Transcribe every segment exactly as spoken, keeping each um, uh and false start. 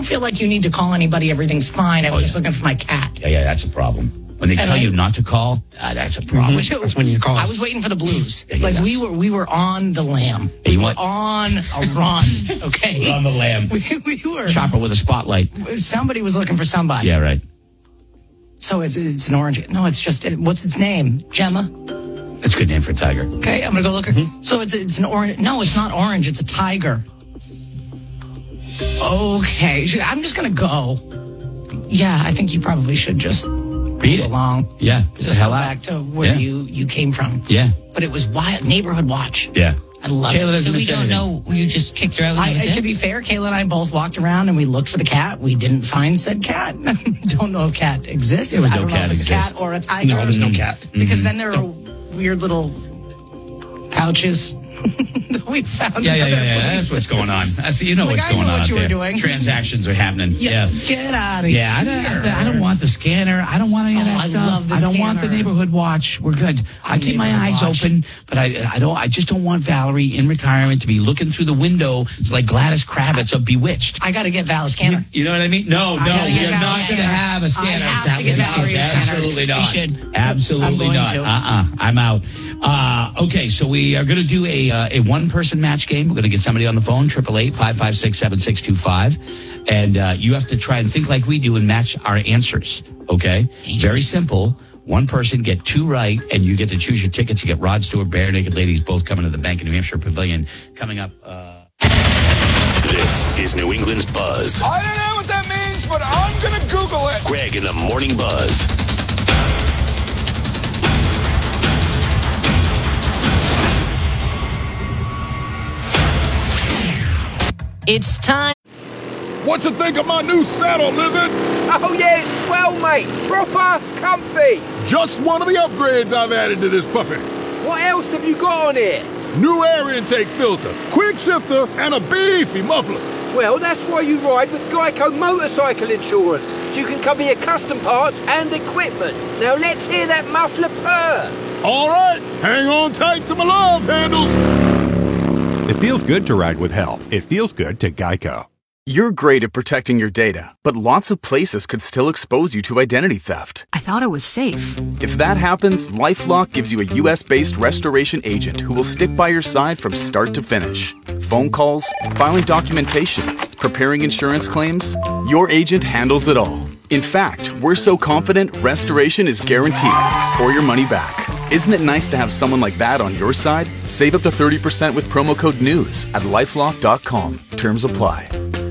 don't feel like you need to call anybody. Everything's fine. I was Oh, just yeah. looking for my cat. Yeah, yeah, that's a problem. When they And tell I- you not to call, uh, that's a problem. Which- That's when you call. I was waiting for the blues. Yeah, yeah, like yeah. we were, we were on the lamb. You We were what? on a run. Okay, We're on the lamb. we, we were. Chopper with a spotlight. Somebody was looking for somebody. Yeah, right. So it's it's an orange. No, it's just what's its name? Gemma. That's a good name for a tiger. Okay, I'm gonna go look her. Mm-hmm. So it's it's an orange. No, it's not orange. It's a tiger. Okay, sh- I'm just gonna go. Yeah, I think you probably should just Beat go it. along. Yeah. Just the hell go out. back to where Yeah. you you came from. Yeah. But it was wild. Neighborhood watch. Yeah. I love Kayla it. doesn't So we miss don't anything. know. You just kicked her out. And I, that was to it? be fair, Kayla and I both walked around and we looked for the cat. We didn't find said cat. Don't know if cat exists. There was I no don't know cat if it's exists. a cat or a tiger. No, there's no cat. Because then there are weird little pouches that we found. Yeah, in yeah, other yeah, yeah. That's places. what's going on. That's, you know Like, what's I going know on what out you were there. doing. Transactions are happening. Yeah, Yeah. get out of Yeah, I here. don't, I don't want the scanner. I don't want any of Oh, that I stuff. love the I don't want the scanner. neighborhood watch. We're good. I keep my Neighborhood eyes watch. open, but I, I don't. I just don't want Valerie in retirement to be looking through the window. It's like Gladys Kravitz of Bewitched. I got to get Val scanner. You know what I mean? No, no, I gotta we get are not Valerie's going to scanner. have a scanner. I have That to get would be- Valerie's scanner. Absolutely We not. should. Absolutely I'm going not. to. Uh-uh. I'm out. Uh, okay, so we are going to do a uh, a one-person match game. We're going to get somebody on the phone, triple eight, five five six, seven six two five. And uh, you have to try and think like we do and match our answers, okay? Very simple. One person get two right, and you get to choose your tickets. You get Rod Stewart, Bare Naked Ladies, both coming to the Bank of New Hampshire Pavilion coming up. Uh... This is New England's Buzz. I don't know what that means, but I'm going to Google it. Greg in the Morning Buzz. It's time. What you think of my new saddle, Lizard? Oh yeah, it's swell, mate. Proper comfy. Just one of the upgrades I've added to this puppy. What else have you got on here? New air intake filter, quick shifter, and a beefy muffler. Well, that's why you ride with Geico Motorcycle Insurance, so you can cover your custom parts and equipment. Now let's hear that muffler purr. All right, hang on tight to my love handles. It feels good to ride with help. It feels good to Geico. You're great at protecting your data, but lots of places could still expose you to identity theft. I thought it was safe. If that happens, LifeLock gives you a U S-based restoration agent who will stick by your side from start to finish. Phone calls, filing documentation, preparing insurance claims, your agent handles it all. In fact, we're so confident restoration is guaranteed or your money back. Isn't it nice to have someone like that on your side? Save up to thirty percent with promo code NEWS at lifelock dot com. Terms apply.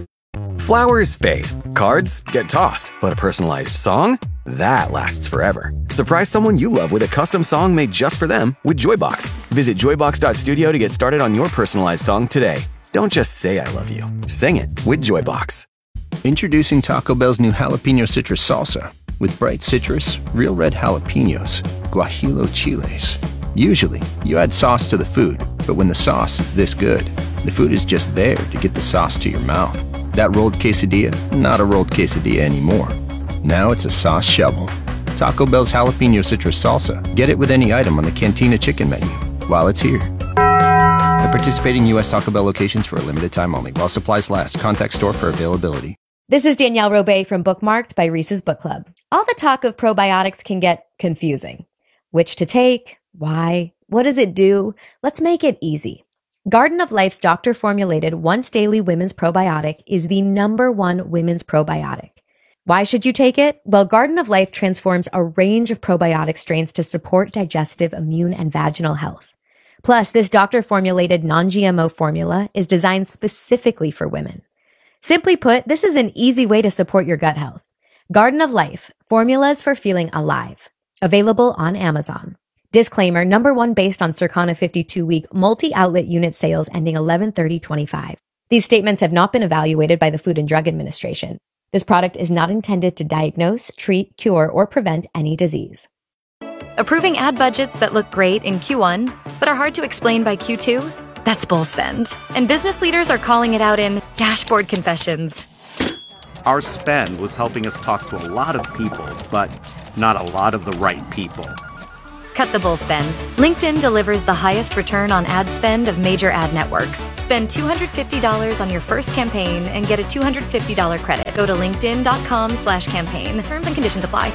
Flowers fade, cards get tossed, but a personalized song? That lasts forever. Surprise someone you love with a custom song made just for them with Joybox. Visit joybox dot studio to get started on your personalized song today. Don't just say I love you. Sing it with Joybox. Introducing Taco Bell's new Jalapeno Citrus Salsa. With bright citrus, real red jalapenos, guajillo chiles. Usually, you add sauce to the food, but when the sauce is this good, the food is just there to get the sauce to your mouth. That rolled quesadilla, not a rolled quesadilla anymore. Now it's a sauce shovel. Taco Bell's Jalapeno Citrus Salsa. Get it with any item on the Cantina Chicken menu while it's here. At participating U S Taco Bell locations for a limited time only. While supplies last. Contact store for availability. This is Danielle Robay from Bookmarked by Reese's Book Club. All the talk of probiotics can get confusing. Which to take? Why? What does it do? Let's make it easy. Garden of Life's doctor-formulated once-daily women's probiotic is the number one women's probiotic. Why should you take it? Well, Garden of Life transforms a range of probiotic strains to support digestive, immune, and vaginal health. Plus, this doctor-formulated non-G M O formula is designed specifically for women. Simply put, this is an easy way to support your gut health. Garden of Life, formulas for feeling alive. Available on Amazon. Disclaimer, number one based on Circana fifty-two week multi-outlet unit sales ending eleven thirty twenty-five. These statements have not been evaluated by the Food and Drug Administration. This product is not intended to diagnose, treat, cure, or prevent any disease. Approving ad budgets that look great in Q one, but are hard to explain by Q two? That's bull spend. And business leaders are calling it out in dashboard confessions. Our spend was helping us talk to a lot of people, but not a lot of the right people. Cut the bull spend. LinkedIn delivers the highest return on ad spend of major ad networks. Spend two hundred fifty dollars on your first campaign and get a two hundred fifty dollars credit. Go to linkedin.com slash campaign. Terms and conditions apply.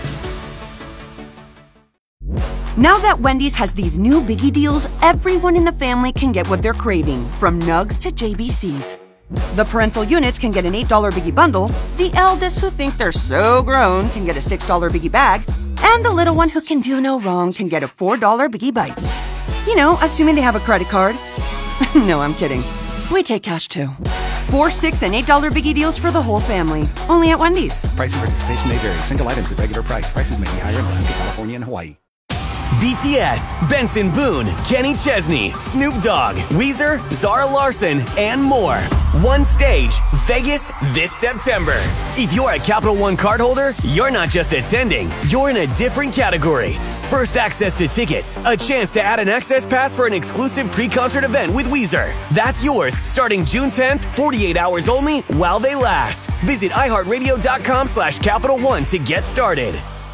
Now that Wendy's has these new biggie deals, everyone in the family can get what they're craving, from nugs to J B Cs. The parental units can get an eight dollar biggie bundle, the eldest who think they're so grown can get a six dollar biggie bag, and the little one who can do no wrong can get a four dollar biggie bites. You know, assuming they have a credit card. No, I'm kidding. We take cash too. Four, six, and eight dollar biggie deals for the whole family. Only at Wendy's. Price and participation may vary. Single items at regular price. Prices may be higher in Alaska, California, and Hawaii. B T S, Benson Boone, Kenny Chesney, Snoop Dogg, Weezer, Zara Larson, and more. One stage, Vegas this September. If you're a Capital One cardholder, you're not just attending, you're in a different category. First access to tickets, a chance to add an access pass for an exclusive pre-concert event with Weezer. That's yours starting June tenth, forty-eight hours only while they last. Visit iHeartRadio.com slash Capital One to get started.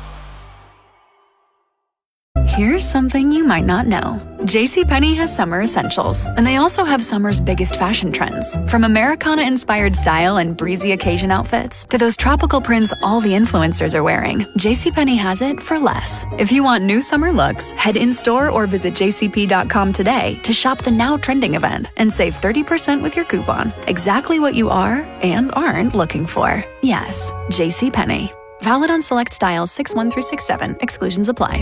Here's something you might not know. JCPenney has summer essentials, and they also have summer's biggest fashion trends. From Americana-inspired style and breezy occasion outfits to those tropical prints all the influencers are wearing, JCPenney has it for less. If you want new summer looks, head in-store or visit j c p dot com today to shop the now trending event and save thirty percent with your coupon. Exactly what you are and aren't looking for. Yes, JCPenney. Valid on select styles six one through six seven. Exclusions apply.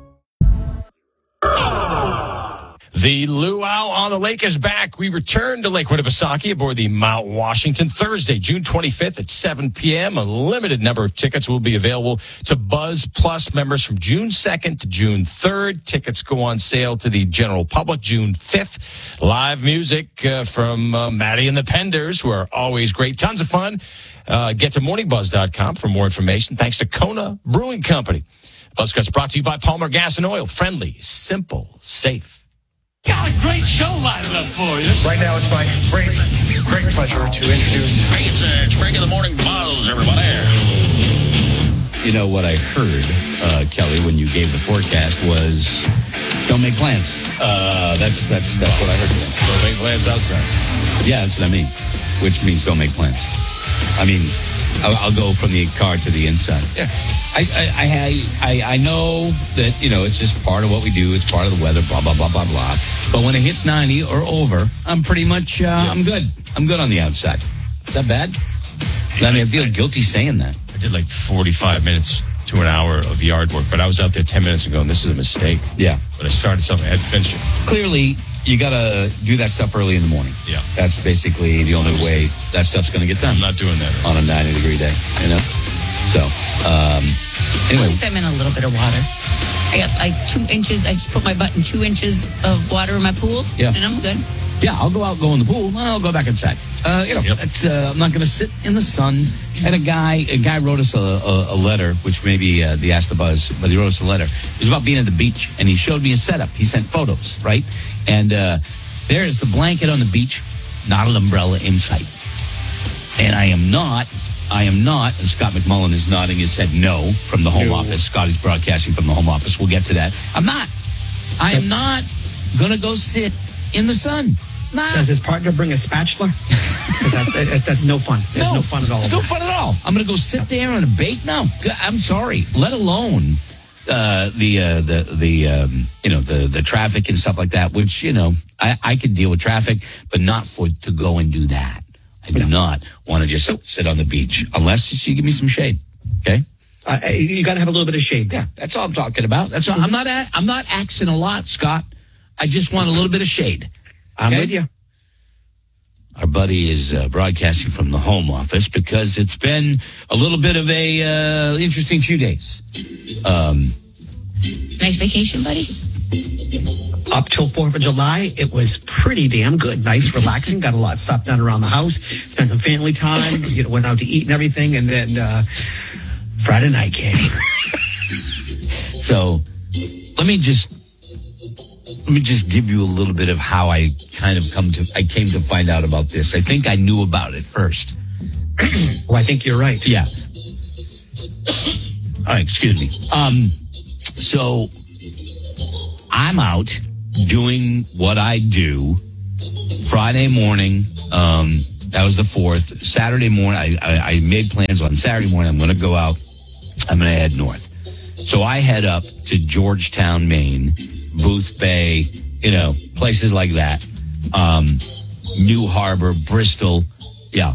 The Luau on the Lake is back. We return to Lake Winnipesaukee aboard the Mount Washington Thursday, June twenty-fifth at seven p.m. A limited number of tickets will be available to Buzz Plus members from June second to June third. Tickets go on sale to the general public June fifth. Live music uh, from uh, Maddie and the Penders, who are always great. Tons of fun. Uh, get to morning buzz dot com for more information. Thanks to Kona Brewing Company. Buzzcut's brought to you by Palmer Gas and Oil. Friendly, simple, safe. Got a great show lined up for you. Right now, it's my great, great pleasure to introduce. Hey, it's, uh, it's Break of the Morning Buzz, everybody. You know, what I heard, uh, Kelly, when you gave the forecast was, don't make plans. Uh, that's that's that's what I heard today. Don't make plans outside. Yeah, that's what I mean. Which means don't make plans. I mean, I'll, I'll go from the car to the inside. Yeah. I, I, I, I know that, you know, it's just part of what we do. It's part of the weather, blah, blah, blah, blah, blah. But when it hits ninety or over, I'm pretty much, uh, yeah. I'm good. I'm good on the outside. Is that bad? I mean, I feel guilty saying that. I did like forty-five minutes to an hour of yard work, but I was out there ten minutes ago, and this is a mistake. Yeah. But I started something, I had to finish it. Clearly, you got to do that stuff early in the morning. Yeah. That's basically the only way that stuff's going to get done. I'm not doing that. On a ninety degree day, you know? So, um, anyway. At least I'm in a little bit of water. I got like two inches. I just put my butt in two inches of water in my pool. Yeah. And I'm good. Yeah, I'll go out, go in the pool. I'll go back inside. Uh, you know, yep. it's, uh, I'm not going to sit in the sun. And a guy, a guy wrote us a, a, a letter, which maybe uh, the Ask the Buzz, but he wrote us a letter. It was about being at the beach, and he showed me a setup. He sent photos, right? And uh, there's the blanket on the beach, not an umbrella in sight. And I am not. I am not, and Scott McMullen is nodding his head no from the home no. office. Scott is broadcasting from the home office. We'll get to that. I'm not. I am not going to go sit in the sun. Nah. Does his partner bring a spatula? Because that, that, that's no fun. There's no, no fun at all. It's no fun at all. I'm going to go sit there on a bait? No. I'm sorry. Let alone uh, the, uh, the, the um, you know, the, the traffic and stuff like that, which, you know, I, I can deal with traffic, but not for to go and do that. I do not want to just sit on the beach unless you give me some shade. Okay, uh, you got to have a little bit of shade. Yeah, that's all I'm talking about. That's all. Mm-hmm. I'm not. A, I'm not axing a lot, Scott. I just want a little bit of shade. I'm okay? with you. Our buddy is uh, broadcasting from the home office because it's been a little bit of a uh, interesting few days. Um, nice vacation, buddy. Up till fourth of July, it was pretty damn good. Nice, relaxing. Got a lot of stuff done around the house. Spent some family time. You know, went out to eat and everything. And then uh, Friday night came. So let me just let me just give you a little bit of how I kind of come to I came to find out about this. I think I knew about it first. Well, I think you're right. Yeah. All right, excuse me. Um, so I'm out doing what I do Friday morning. Um, that was the fourth. Saturday morning, I, I, I made plans on Saturday morning. I'm going to go out. I'm going to head north. So I head up to Georgetown, Maine, Booth Bay, you know, places like that. Um, New Harbor, Bristol. Yeah.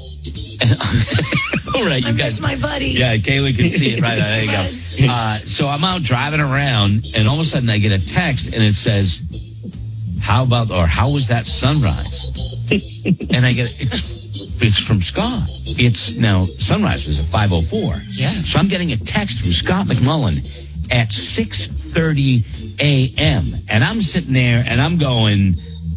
All right, you I guys. miss my buddy. Yeah, Kayla can see it right there. You go. Uh, so I'm out driving around, and all of a sudden I get a text, and it says, "How about or how was that sunrise?" And I get it's it's from Scott. It's now sunrise was at five oh four. Yeah. So I'm getting a text from Scott McMullen at six thirty a.m. and I'm sitting there and I'm going,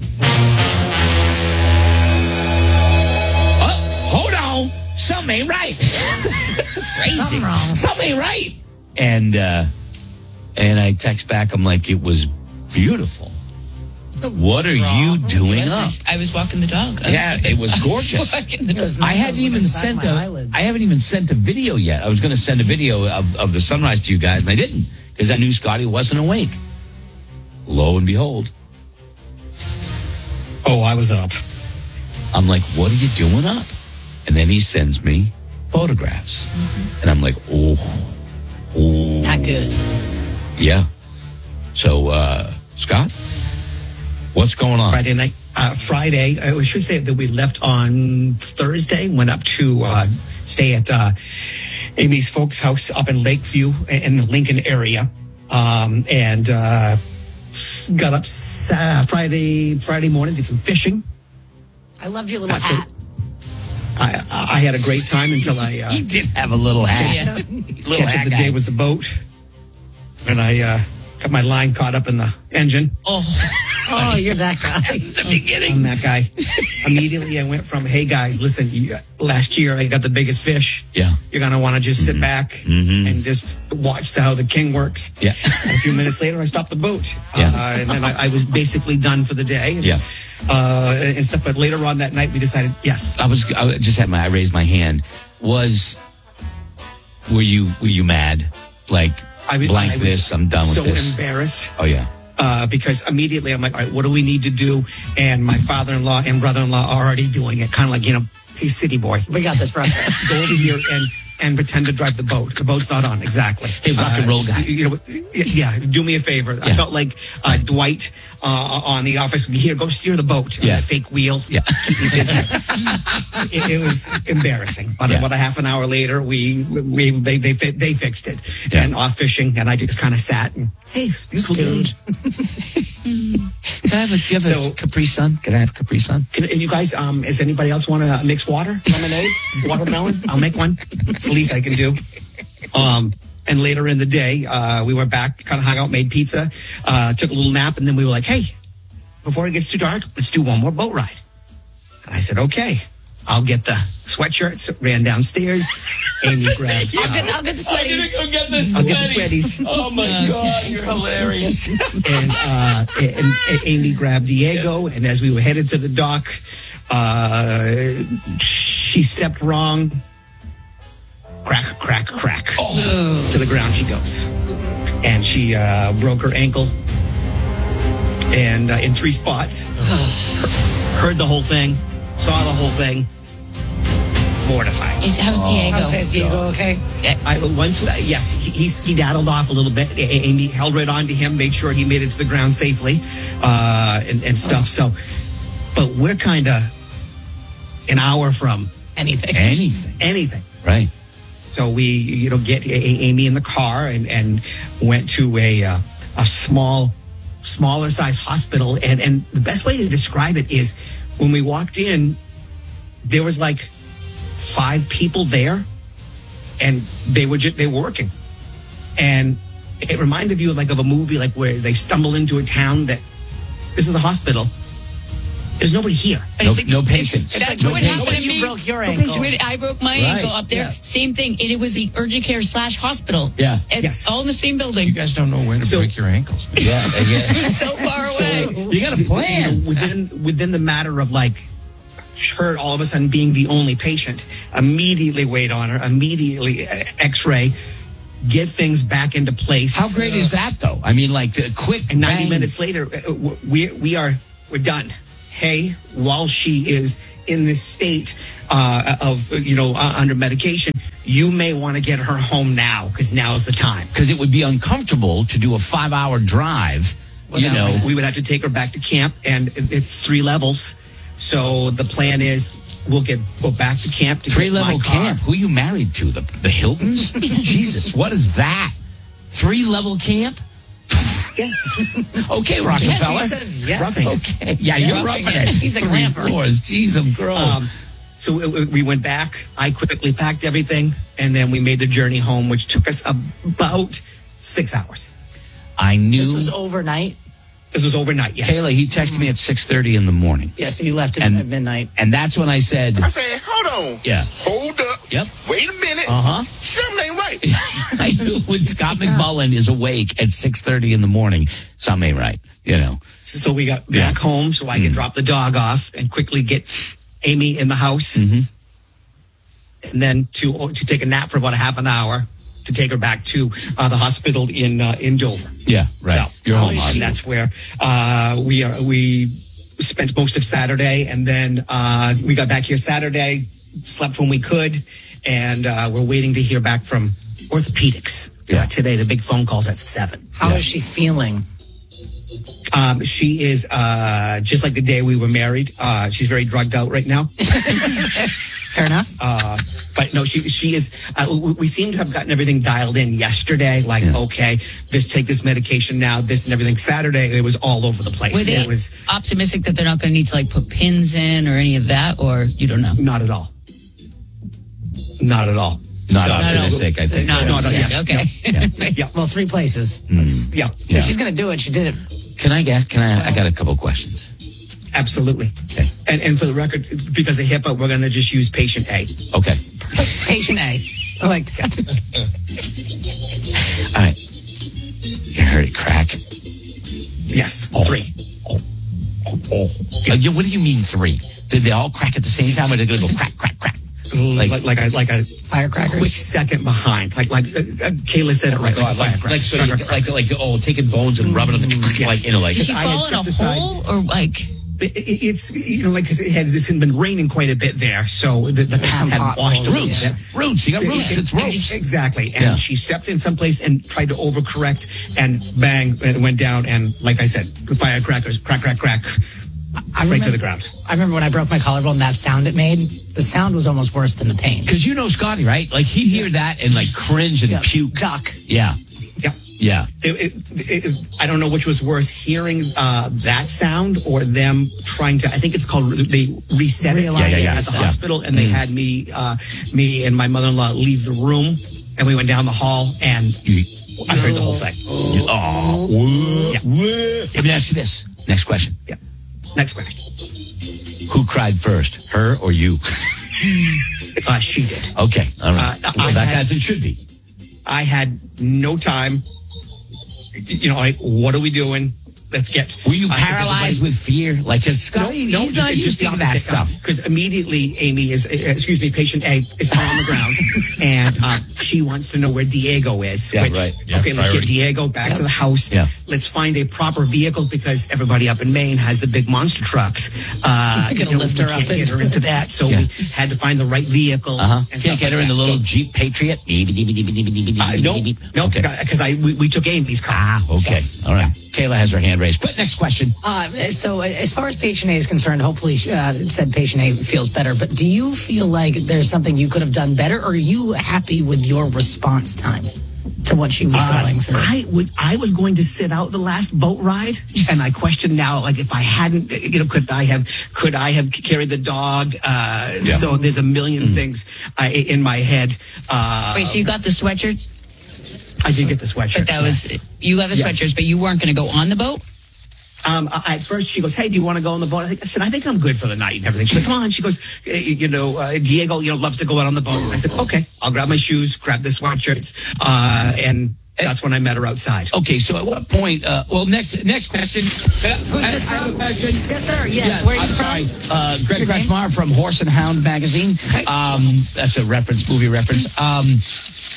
"Oh, hold on, something ain't right." Crazy. Something wrong. Something ain't right. And uh, and I text back. I'm like, "It was beautiful. What are you doing It was up?" nice. I was walking the dog. I Yeah, was it was gorgeous. walking the dog. I hadn't even sent a. I haven't even sent a video yet. I was going to send a video of, of the sunrise to you guys, and I didn't because I knew Scotty wasn't awake. Lo and behold, Oh, I was up. I'm like, "What are you doing up?" And then he sends me photographs, Mm-hmm. and I'm like, "Oh, oh, Not good. yeah." So, uh, Scott, what's going on? Friday night. Uh, Friday, I should say that we left on Thursday, went up to uh, stay at uh, Amy's folks' house up in Lakeview in the Lincoln area. Um, and uh, got up uh, Friday Friday morning, did some fishing. I loved your little That's hat. it. I, I had a great time until I... Uh, He did have a little hat. Yeah. Little catch hat of the guy. day was the boat. And I uh, got my line caught up in the engine. Oh, Oh, you're that guy. the beginning. I'm that guy. Immediately I went from, hey guys, listen, you, last year I got the biggest fish. Yeah. You're going to want to just sit Mhm. back Mhm. and just watch how the king works. Yeah. And a few minutes later, I stopped the boat. Yeah. Uh, and then I, I was basically done for the day. And, Yeah. Uh, and stuff. But later on that night, we decided, yes. I was. I just had my. I raised my hand. Was. Were you? Were you mad? Like I was- blank I was this. I'm done so with this. embarrassed. Oh yeah. Uh, because immediately I'm like, all right, what do we need to do? And my father-in-law and brother-in-law are already doing it. Kind of like, you know, hey, city boy. We got this, brother. Go over here and, and pretend to drive the boat. The boat's not on. Exactly. Hey, rock and roll guy. You know, yeah, do me a favor. I Yeah. felt like uh, Dwight uh, on The Office. Here, go steer the boat. Yeah. Uh, fake wheel. Yeah. Keep me busy. it, it was embarrassing. But Yeah. about a half an hour later, we, we they, they, they fixed it. Yeah. And off fishing, and I just kind of sat and, hey, beautiful Dude. Can I have a, do you have So- a Capri Sun? Can I have Capri Sun? Can, and you guys, um, does anybody else want to mix water, lemonade, watermelon? I'll make one. It's the least I can do. Um, and later in the day, uh, we went back, kind of hung out, made pizza, uh, took a little nap, and then we were like, hey, before it gets too dark, let's do one more boat ride. And I said, okay, I'll get the sweatshirts. Ran downstairs. Amy grabbed. I'll get, I'll get the I'm gonna sweaties. go get the I'll get the sweaties. sweaties. Oh my Okay. God, you're hilarious. and, uh, and, and Amy grabbed Diego, and as we were headed to the dock, uh, she stepped wrong. Crack, crack, crack. Oh. To the ground she goes. And she uh, broke her ankle and uh, in three spots. Heard the whole thing, saw the whole thing. Mortified. Is, how's Diego? How's Diego? Okay. I, once, uh, yes, he, he skedaddled off a little bit. A- Amy held right on to him, made sure he made it to the ground safely, uh, and, and stuff. So, but we're kind of an hour from Anything. Anything. anything. Right. So we, you know, get a- a- Amy in the car and, and went to a uh, a small, smaller size hospital. And, and the best way to describe it is when we walked in, there was like five people there, and they were just they were working, and it reminded you of like of a movie like where they stumble into a town that this is a hospital. There's nobody here. No, It's like- no it's- patience. That's No what patience. happened to You me. broke your ankle. When I broke my Right. ankle up there. Yeah. Same thing. And it was the urgent care slash hospital. Yeah. It's Yes. all in the same building. You guys don't know where to So- break your ankles. Yeah. yeah. It was so far away. You got a You know, plan. within within the matter of like her all of a sudden being the only patient, immediately weighed on her, immediately uh, x-ray, get things back into place. How great is that, though? I mean, like, uh, quick. And ninety bang. minutes later, uh, we we are we're done. Hey, while she is in this state uh, of you know uh, under medication, you may want to get her home now because now's the time. Because it would be uncomfortable to do a five-hour drive. Well, you know, we would have to take her back to camp, and it's three levels. So the plan is we'll get go back to camp. To Three get level my car. camp. Who are you married to? The the Hiltons? Jesus, what is that? Three level camp? Yes. Okay, Rockefeller. Yes, he says yes. Roughing it. Okay. Yeah, you're roughing it. He's a Three glamper. floors. Jeez, I'm gross. Um, so it, it- we went back. I quickly packed everything, and then we made the journey home, which took us about six hours. I knew. This was overnight. This was overnight. Yes. Kayla, he texted me at six thirty in the morning. Yeah, so you left at And- at midnight. And that's when I said, I said, hold on. yeah. Hold up. Yep. Wait a minute. Uh-huh. Something ain't right. I knew when Scott McMullen is awake at six thirty in the morning, something ain't right, you know. So, so we got Yeah. back home so I could drop the dog off and quickly get Amy in the house, Mm-hmm. and then to to take a nap for about a half an hour to take her back to uh, the hospital in uh, in Dover. Yeah, right. So, You're home. and that's where uh, we are. We spent most of Saturday, and then uh, we got back here Saturday, slept when we could, and uh, we're waiting to hear back from orthopedics Yeah. uh, today. The big phone call's at seven. How is she feeling? Um, she is uh, just like the day we were married. Uh, she's very drugged out right now. Fair enough. Uh, but no, she she is. Uh, we, we seem to have gotten everything dialed in yesterday. Like, okay, this take this medication now, this and everything. Saturday, it was all over the place. Were they It was optimistic that they're not going to need to like put pins in or any of that, or you don't know? not at all. Not at all. Not So- optimistic, I think. Not No, no, yes, yeah, okay. Yeah, Well, three places. yeah, Yeah. If she's going to do it, she did it. Can I guess? Can I? I got a couple questions. absolutely. Okay. And and for the record, because of HIPAA, we're going to just use patient A. Okay. Patient A. I like that. All right. You heard it crack? Yes, Oh. three. Oh. Oh. oh. Uh, yeah, what do you mean three? Did they all crack at the same time, or did they go crack, crack, crack? Like like, like a like a Firecrackers. quick second behind. Like like uh, uh, Kayla said it right. Oh, like, firecracker. like, so you're, like, like, oh, taking bones and rubbing them, Yes. like, you know, like. Did she I fall had in a stepped aside. hole or like? It- it- It's, you know, like, because it had, this had been raining quite a bit there, so the, the path some had potholes, washed a little Roots. bit. Roots. You got roots. Yeah. It's roots. Exactly. And Yeah. she stepped in someplace and tried to overcorrect, and bang, it went down. And like I said, firecrackers, crack, crack, crack, I right remember, to the ground. I remember when I broke my collarbone, that sound it made, the sound was almost worse than the pain. Because you know Scotty, right? Like, he'd hear that and, like, cringe and Yeah. puke. Duck. Yeah. Yeah. Yeah. It, it, it, I don't know which was worse, hearing uh, that sound or them trying to. I think it's called. They reset it Realign Yeah, yeah, yeah. at the Yeah. hospital, and they had me, uh, me and my mother-in-law leave the room, and we went down the hall, and I heard the whole thing. Oh. Yeah. Let me ask you this. Next question. Yeah. Next question. Who cried first, her or you? Uh, she did. Okay. All right. Uh, well, I that's had- as it should be. I had no time. You know, like, what are we doing? Let's get. Were you uh, 'cause paralyzed everybody- with fear? Like, because Scotty, no, he's not used to that stuff. Because immediately, Amy is, uh, excuse me, patient A is on the ground, and uh, she wants to know where Diego is. Yeah, which, right. Yeah, okay, let's priority. get Diego back to the house. Yeah. Let's find a proper vehicle because everybody up in Maine has the big monster trucks. Uh, We're gonna you know, lift we her can't up get into her into that, so Yeah. we had to find the right vehicle. Uh huh. and Can't stuff get her like in the that. little So, Jeep Patriot? Beep, beep, beep, beep, beep, beep, beep, uh, beep, no, beep. no, Okay. because I we, we took Amy's car. Ah, okay. All right. Kayla has her hand raised. But next question. Uh, so as far as patient A is concerned, hopefully uh, it said patient A feels better. But do you feel like there's something you could have done better, or are you happy with your response time to what she was Uh, going through? I would. I was going to sit out the last boat ride, and I question now, like if I hadn't, you know, could I have, could I have carried the dog? Uh, Yeah. So there's a million things uh, in my head. Uh, Wait, so you got the sweatshirts? I did get the sweatshirt. But that was you got the Yes. sweatshirts, but you weren't going to go on the boat. Um, I- at first, she goes, "Hey, do you want to go on the boat?" I, think, I said, "I think I'm good for the night and everything." She's like, "Come on." She goes, eh, "You know, uh, Diego, you know, loves to go out on the boat." I said, "Okay, I'll grab my shoes, grab the sweatshirts," uh, and that's when I met her outside. Okay, so at what point? Uh, well, next next question. Uh, Who's I- this I have from? a question. Yes, sir. Yes. Yeah, Where are you I'm from? sorry. Uh, Greg Your name? Kretschmar from Horse and Hound magazine. Um, that's a reference, movie reference. Um,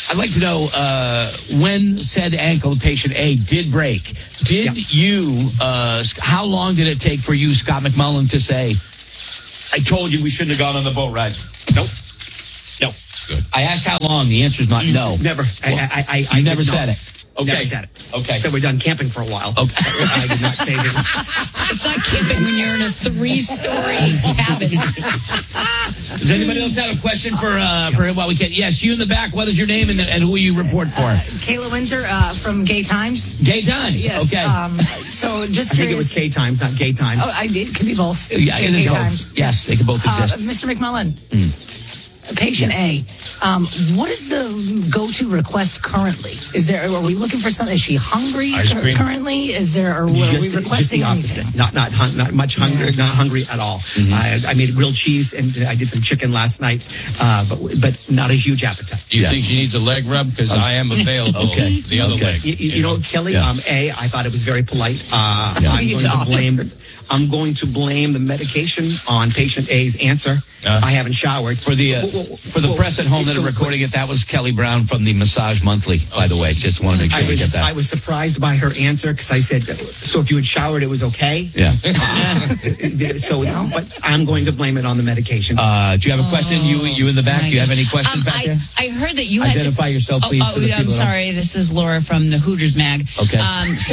I'd like to know uh, when said ankle of patient A did break. Did yeah. you, uh, how long did it take for you, Scott McMullen, to say, I told you we shouldn't have gone on the boat ride? Nope. Nope. Good. I asked how long. The answer is not no. Never. Well, I, I, I, you I never said not. it. Okay. Never said it. Okay. So we're done camping for a while. Okay. I did not say that. It's not camping when you're in a three-story cabin. Does anybody else have a question for uh, for while we can? Yes, you in the back. What is your name and, and who you report for? Uh, Kayla Windsor uh, from Gay Times. Gay Times. Yes. Okay. Um, so just I curious. think it was K Times, not Gay Times. Oh, I, it could be both. Yeah, it is Gay both. Times. Yes, they can both exist. Uh, Mister McMullen. Mm. Patient yes. A, um, what is the go-to request currently? Is there? Are we looking for something? Is she hungry Ice cream. currently? Is there? Or are just, we requesting just the opposite? anything? Not not hun- not much hungry. Yeah. Not hungry at all. Mm-hmm. I, I made grilled cheese and I did some chicken last night, uh, but but not a huge appetite. Do you Yeah. think she needs a leg rub? Because I am available. Okay. The other Okay. leg. You, you, you know, Kelly. Yeah. Um, a, I thought it was very polite. Uh, Yeah. I'm going to blame. I'm going to blame the medication on patient A's answer. Uh, I haven't showered. For the uh, for the press at home that are recording it, that was Kelly Brown from the Massage Monthly, by the way. Just want to make sure I we get was, that. I was surprised by her answer because I said, so if you had showered, it was okay? Yeah. Uh, so, but I'm going to blame it on the medication. Uh, do you have a question? You you in the back? Do you have any questions Um, back I, there? I heard that you had to- Identify yourself, please. Oh, for the oh I'm people at home. sorry. This is Laura from the Hooters Mag. Okay. Um, so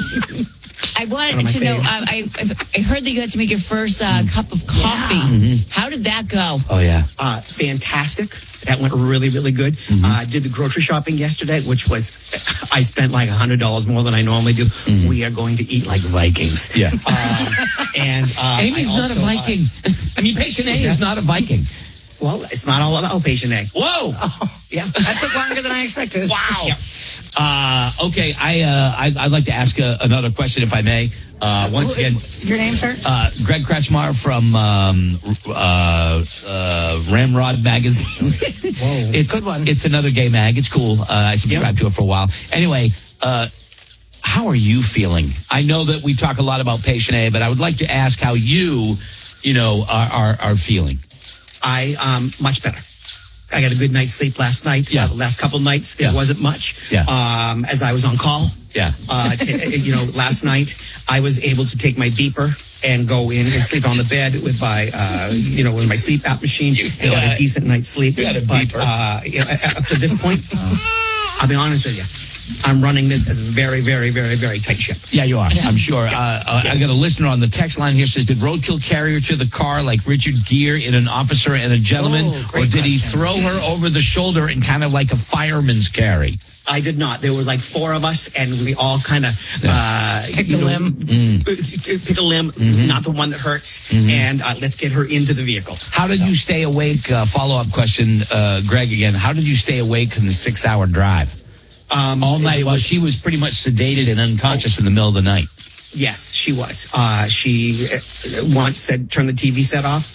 I wanted to know. Um, I I heard that you had to make your first uh, cup of coffee. Mm-hmm. How did that go? Oh yeah. Uh, fantastic. That went really, really good. Mm-hmm. I uh, did the grocery shopping yesterday, which was, I spent like one hundred dollars more than I normally do. Mm-hmm. We are going to eat like Vikings. Yeah. Um, and uh, Amy's I not a also, uh, Viking. I mean, patient A is not a Viking. Well, it's not all about patient A. Whoa. Oh, yeah. That took longer than I expected. Wow. Yeah. Uh, okay, I, uh, I, I'd like to ask a, another question, if I may. Uh, once again, your name, sir? Uh, Greg Kretschmar from um, uh, uh, Ramrod Magazine. Whoa, it's, good one. It's another gay mag. It's cool. Uh, I subscribed Yep. to it for a while. Anyway, uh, how are you feeling? I know that we talk a lot about patient A, but I would like to ask how you, you know, are are, are feeling. I, um, much better. I got a good night's sleep last night. Yeah. Uh, the last couple nights, there Yeah. wasn't much. Yeah. Um, as I was on call. Yeah. Uh, t- you know, last night I was able to take my beeper and go in and sleep on the bed with my, uh, you know, with my sleep app machine. You still got had- a decent night's sleep. you had a but, beeper. uh, you know, up to this point, I'll be honest with you. I'm running this as a very, very, very, very tight ship. Yeah, you are. I'm sure. Uh, uh, I got a listener on the text line here says, did Roadkill carry her to the car like Richard Gere in An Officer and a Gentleman? Oh, or great did he question. throw her over the shoulder and kind of like a fireman's carry? I did not. There were like four of us, and we all kind of uh, Picked you a know, limb. Mm. Pick a limb, Mm-hmm. not the one that hurts, and uh, let's get her into the vehicle. How did you stay awake? Uh, follow-up question, uh, Greg, again. How did you stay awake in the six-hour drive? Um, All night it while was- she was pretty much sedated and unconscious in the middle of the night. Yes, she was. Uh, she uh, once said, "Turn the T V set off."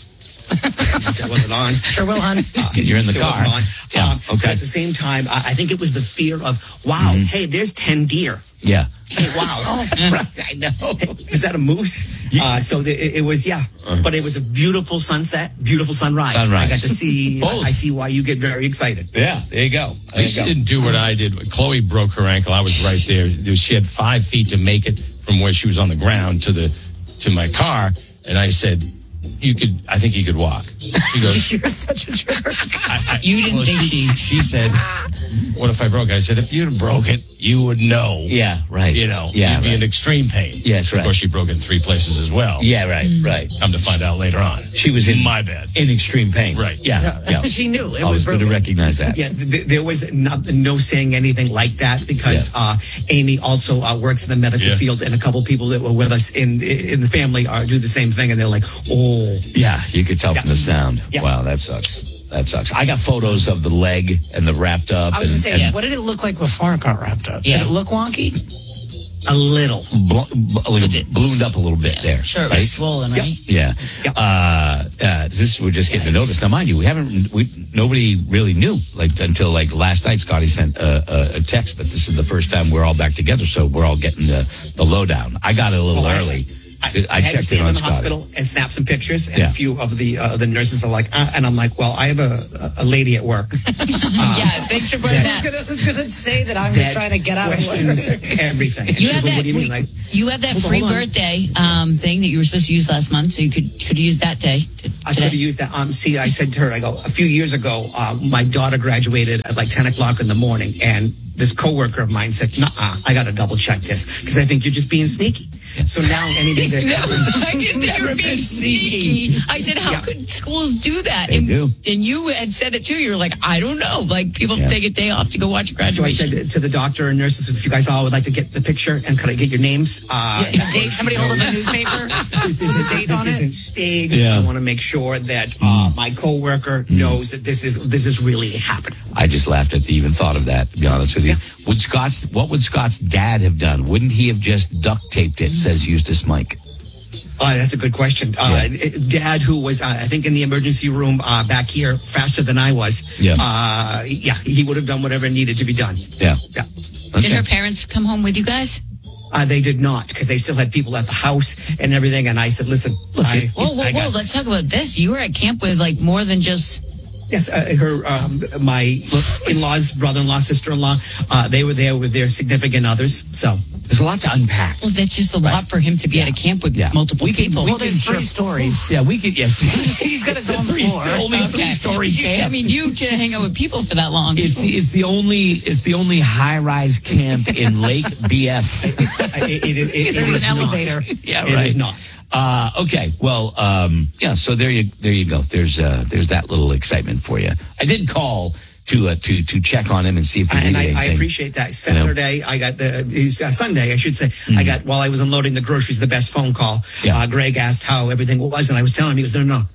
That wasn't on. Sure will, hon. Uh, You're in the it car. wasn't on. Yeah, Um, okay. But at the same time, I, I think it was the fear of, wow, hey, there's ten deer. Yeah. Hey, wow. Right, I know. Is that a moose? Uh, so the, it, it was, yeah. But it was a beautiful sunset, beautiful sunrise. Sunrise. I got to see, Both. I see why you get very excited. Yeah, there you go. At least she didn't do what I did. Chloe broke her ankle. I was right there. She had five feet to make it from where she was on the ground to the to my car, and I said, "You could. I think you could walk." She goes, You're such a jerk. I, I, You didn't well, think she, she- she said, "What if I broke it?" I said, "If you'd broke it, you would know." Yeah, right. You know, Yeah, you'd be right. in extreme pain. Yes, Of right. course, she broke it in three places as well. Yeah, right, right. Come to find out later on, She was in my bad. in extreme pain. Right. Yeah. yeah. She knew. It I was was good to broken. recognize that. Yeah, th- th- there was no, no saying anything like that because Yeah. uh, Amy also uh, works in the medical Yeah. field, and a couple people that were with us in in the family are do the same thing, and they're like, "Oh, Yeah, you could tell from the sound. Yeah. Wow, that sucks. That sucks. I got photos of the leg and the wrapped up. I was and, going to say, and what did it look like before it got wrapped up? Yeah. Did it look wonky? a little." blo- a little ballooned up a little bit there. Sure, it right? was swollen, right? Yeah. Yep. Uh, uh, this we're just getting to notice. Now, mind you, we haven't. We nobody really knew like until like last night. Scotty sent a, a, a text, but this is the first time we're all back together, so we're all getting the the lowdown. I got it a little Oh, I- early. I, I had to checked stay in in on the Scotty. hospital and snap some pictures. And Yeah. a few of the uh, the nurses are like, uh, and I'm like, well, I have a, a lady at work. yeah, thanks for putting that. I was going to say that I'm just that trying to get out of questions work. everything. And You she have goes, that. what do you mean? wait, Like, you have that hold on, free hold on. birthday um, thing that you were supposed to use last month, so you could could use that day. To, I could have used that. Um, see, I said to her, I go, a few years ago, uh, my daughter graduated at like ten o'clock in the morning, and this coworker of mine said, "Nuh-uh, I got to double check this because I think you're just being sneaky." So now anything that No, happens, I just think you're being sneaky. I said, how Yeah. could schools do that? They and, do. and you had said it too. You're like, I don't know. Like people Yeah. take a day off to go watch a so I graduation. said to the doctor and nurses, if you guys all would like to get the picture and could I get your names? Uh, Yeah, date, somebody hold up the newspaper. This isn't, Date this on it? isn't staged. Yeah. I want to make sure that uh, my coworker knows that this is this is really happening. I just laughed at the even thought of that, to be honest with you. Would Scott's, what would Scott's dad have done? Wouldn't he have just duct taped it, says Eustace Mike? Uh, that's a good question. Uh, Dad, who was, uh, I think, in the emergency room uh, back here faster than I was, Yeah. uh, yeah, he would have done whatever needed to be done. Yeah. Yeah. Did her parents come home with you guys? Uh, they did not because they still had people at the house and everything. And I said, listen, look, I, Whoa, whoa, I whoa! got- Let's talk about this. You were at camp with like more than just. Yes, uh, her, um, my in-laws, brother-in-law, sister-in-law, uh, they were there with their significant others. So there's a lot to unpack. Well, that's just a lot for him to be at a camp with multiple We can- people. we Well, there's can three sure- stories. Yeah, we could, yes. He's got his It's a own three, floor. only a Okay. three-story You- camp. I mean, you to hang out with people for that long. It's the, it's the only it's the only high rise camp in Lake B F. it, it, it, it, it There's is an not. elevator. Yeah, It right. is not. Uh, okay, well, um, yeah. So there you there you go. There's uh, there's that little excitement for you. I did call to uh, to to check on him and see if he And needed I, anything. I appreciate that. Saturday, I got the uh, Sunday, I should say. I got while I was unloading the groceries, the best phone call. Yeah. Uh, Greg asked how everything was, and I was telling him, he goes, "No, no, no.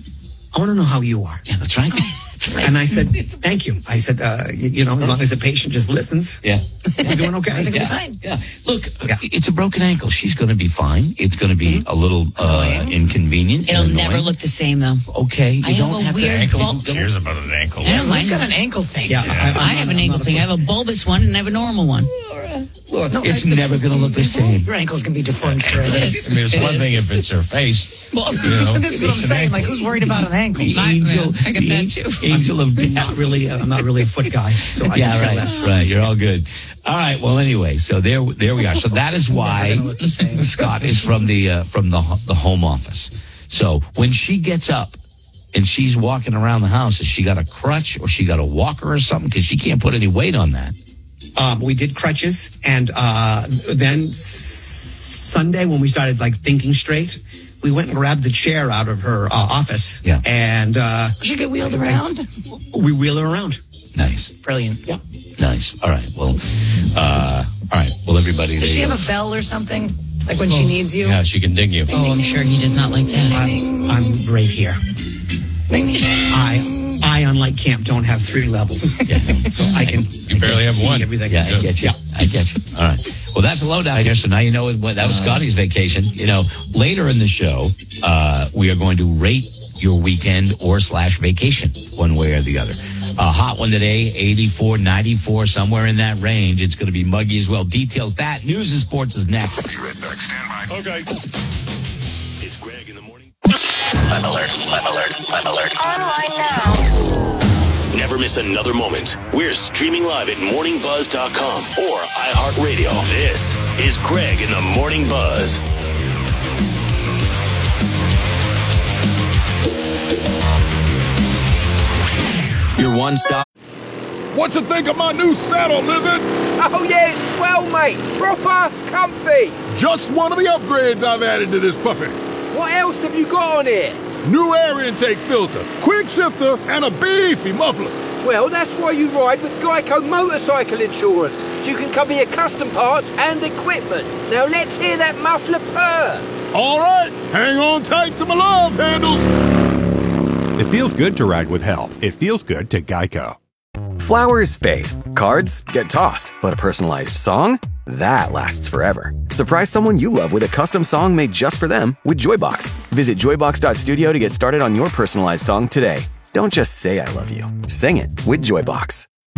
I want to know how you are." Yeah, that's right. And I said, "Thank you." I said, uh, you, "You know, as long as the patient just listens, Yeah. you're doing okay." Yeah. Yeah. Look, it's a broken ankle. She's going to be fine. It's going to be a little uh, inconvenient. It'll and never annoying. look the same though. Okay, you I have don't a have weird to ankle. bulb- Who cares about an ankle? I don't He's mind. got an ankle thing. Yeah, I, I have an ankle thing. I have a bulbous one and I have a normal one. Look, No, It's I- never going to look the same. Your ankle's going to be deformed forever. It is. I mean, it's It one is. thing if it's her face. Well, You know, That's what I'm it's an saying. ankle. Like, who's worried about an ankle? The My- angel, I got the that an- too. angel of death. not really. I'm not really a foot guy, so I Yeah, can care right, less. right. You're all good. All right. Well, anyway, so there, there we are. So that is why gonna look the same. Scott is from the uh, from the ho- the home office. So when she gets up and she's walking around the house, has she got a crutch or she got a walker or something? Because she can't put any weight on that. Um, we did crutches, and uh, then s- Sunday when we started like thinking straight, we went and grabbed the chair out of her uh, office. Yeah. and uh, Does she get wheeled around? we wheel her around. Nice, Brilliant. Yeah. nice. All right. Well, uh, all right. Well, everybody. Does there she you have go. a bell or something? Like when she needs you? Yeah, she can ding you. Oh, I'm sure he does not like that. I'm, I'm right here. I, I unlike Camp, don't have three levels, Yeah. so I can. You barely have one. Everything. Yeah, I get you. I get you. All right. Well, that's a lowdown here. So now you know what, that was Scotty's vacation. You know, later in the show, uh, we are going to rate your weekend or slash vacation one way or the other. A hot one today, eighty-four, ninety-four, somewhere in that range. It's going to be muggy as well. Details that. News and sports is next. Be right back. Stand by. Okay. It's Greg in the morning. Live alert, live alert, live alert. Online now. Never miss another moment. We're streaming live at morning buzz dot com or iHeartRadio. This is Greg in the Morning Buzz. Your one stop. What you think of my new saddle, Lizard? Oh, yeah, it's swell, mate. Proper comfy. Just one of the upgrades I've added to this puppy. What else have you got on here? New air intake filter, quick shifter, and a beefy muffler. Well, that's why you ride with Geico Motorcycle Insurance, so you can cover your custom parts and equipment. Now let's hear that muffler purr. All right, hang on tight to my love handles. It feels good to ride with help. It feels good to Geico. Flowers fade, cards get tossed, but a personalized song? That lasts forever. Surprise someone you love with a custom song made just for them with Joybox. Visit joybox dot studio to get started on your personalized song today. Don't just say I love you. Sing it with Joybox.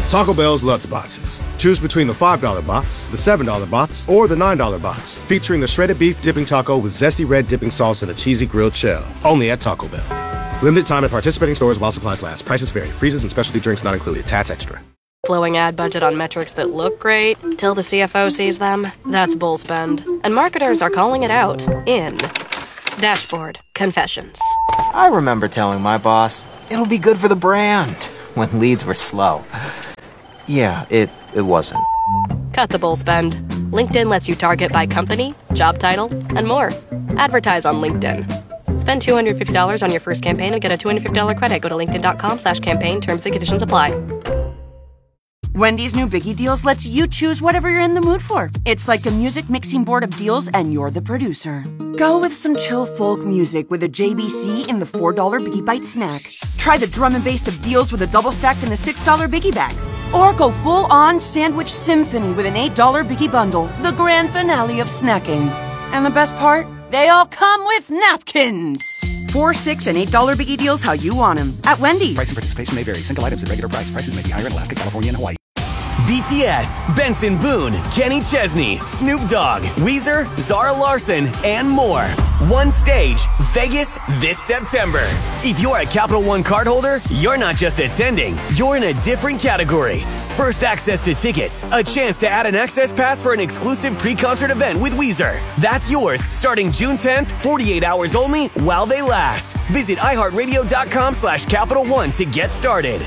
Taco Bell's Lutz Boxes. Choose between the five dollar box, the seven dollar box, or the nine dollar box, featuring a shredded beef dipping taco with zesty red dipping sauce and a cheesy grilled shell. Only at Taco Bell. Limited time at participating stores while supplies last. Prices vary. Freezes and specialty drinks not included. Tax extra. Blowing ad budget on metrics that look great till the C F O sees them? That's bull spend. And marketers are calling it out in Dashboard Confessions. I remember telling my boss, it'll be good for the brand, when leads were slow. Yeah, it, it wasn't. Cut the bull spend. LinkedIn lets you target by company, job title, and more. Advertise on LinkedIn. Spend two hundred fifty dollars on your first campaign and get a two hundred fifty dollars credit. Go to linkedin.com slash campaign. Terms and conditions apply. Wendy's new Biggie Deals lets you choose whatever you're in the mood for. It's like a music mixing board of deals, and you're the producer. Go with some chill folk music with a J B C in the four dollar Biggie Bite snack. Try the drum and bass of deals with a double stack in the six dollar Biggie Bag. Or go full-on sandwich symphony with an eight dollar Biggie Bundle, the grand finale of snacking. And the best part? They all come with napkins. Four, six, and eight dollar Biggie Deals how you want them at Wendy's. Price and participation may vary. Single items at regular price. Prices may be higher in Alaska, California, and Hawaii. B T S, Benson Boone, Kenny Chesney, Snoop Dogg, Weezer, Zara Larson, and more. One stage, Vegas this September. If you're a Capital One cardholder, you're not just attending, you're in a different category. First access to tickets, a chance to add an access pass for an exclusive pre-concert event with Weezer. That's yours starting June tenth, forty-eight hours only while they last. Visit iHeartRadio.com slash Capital One to get started.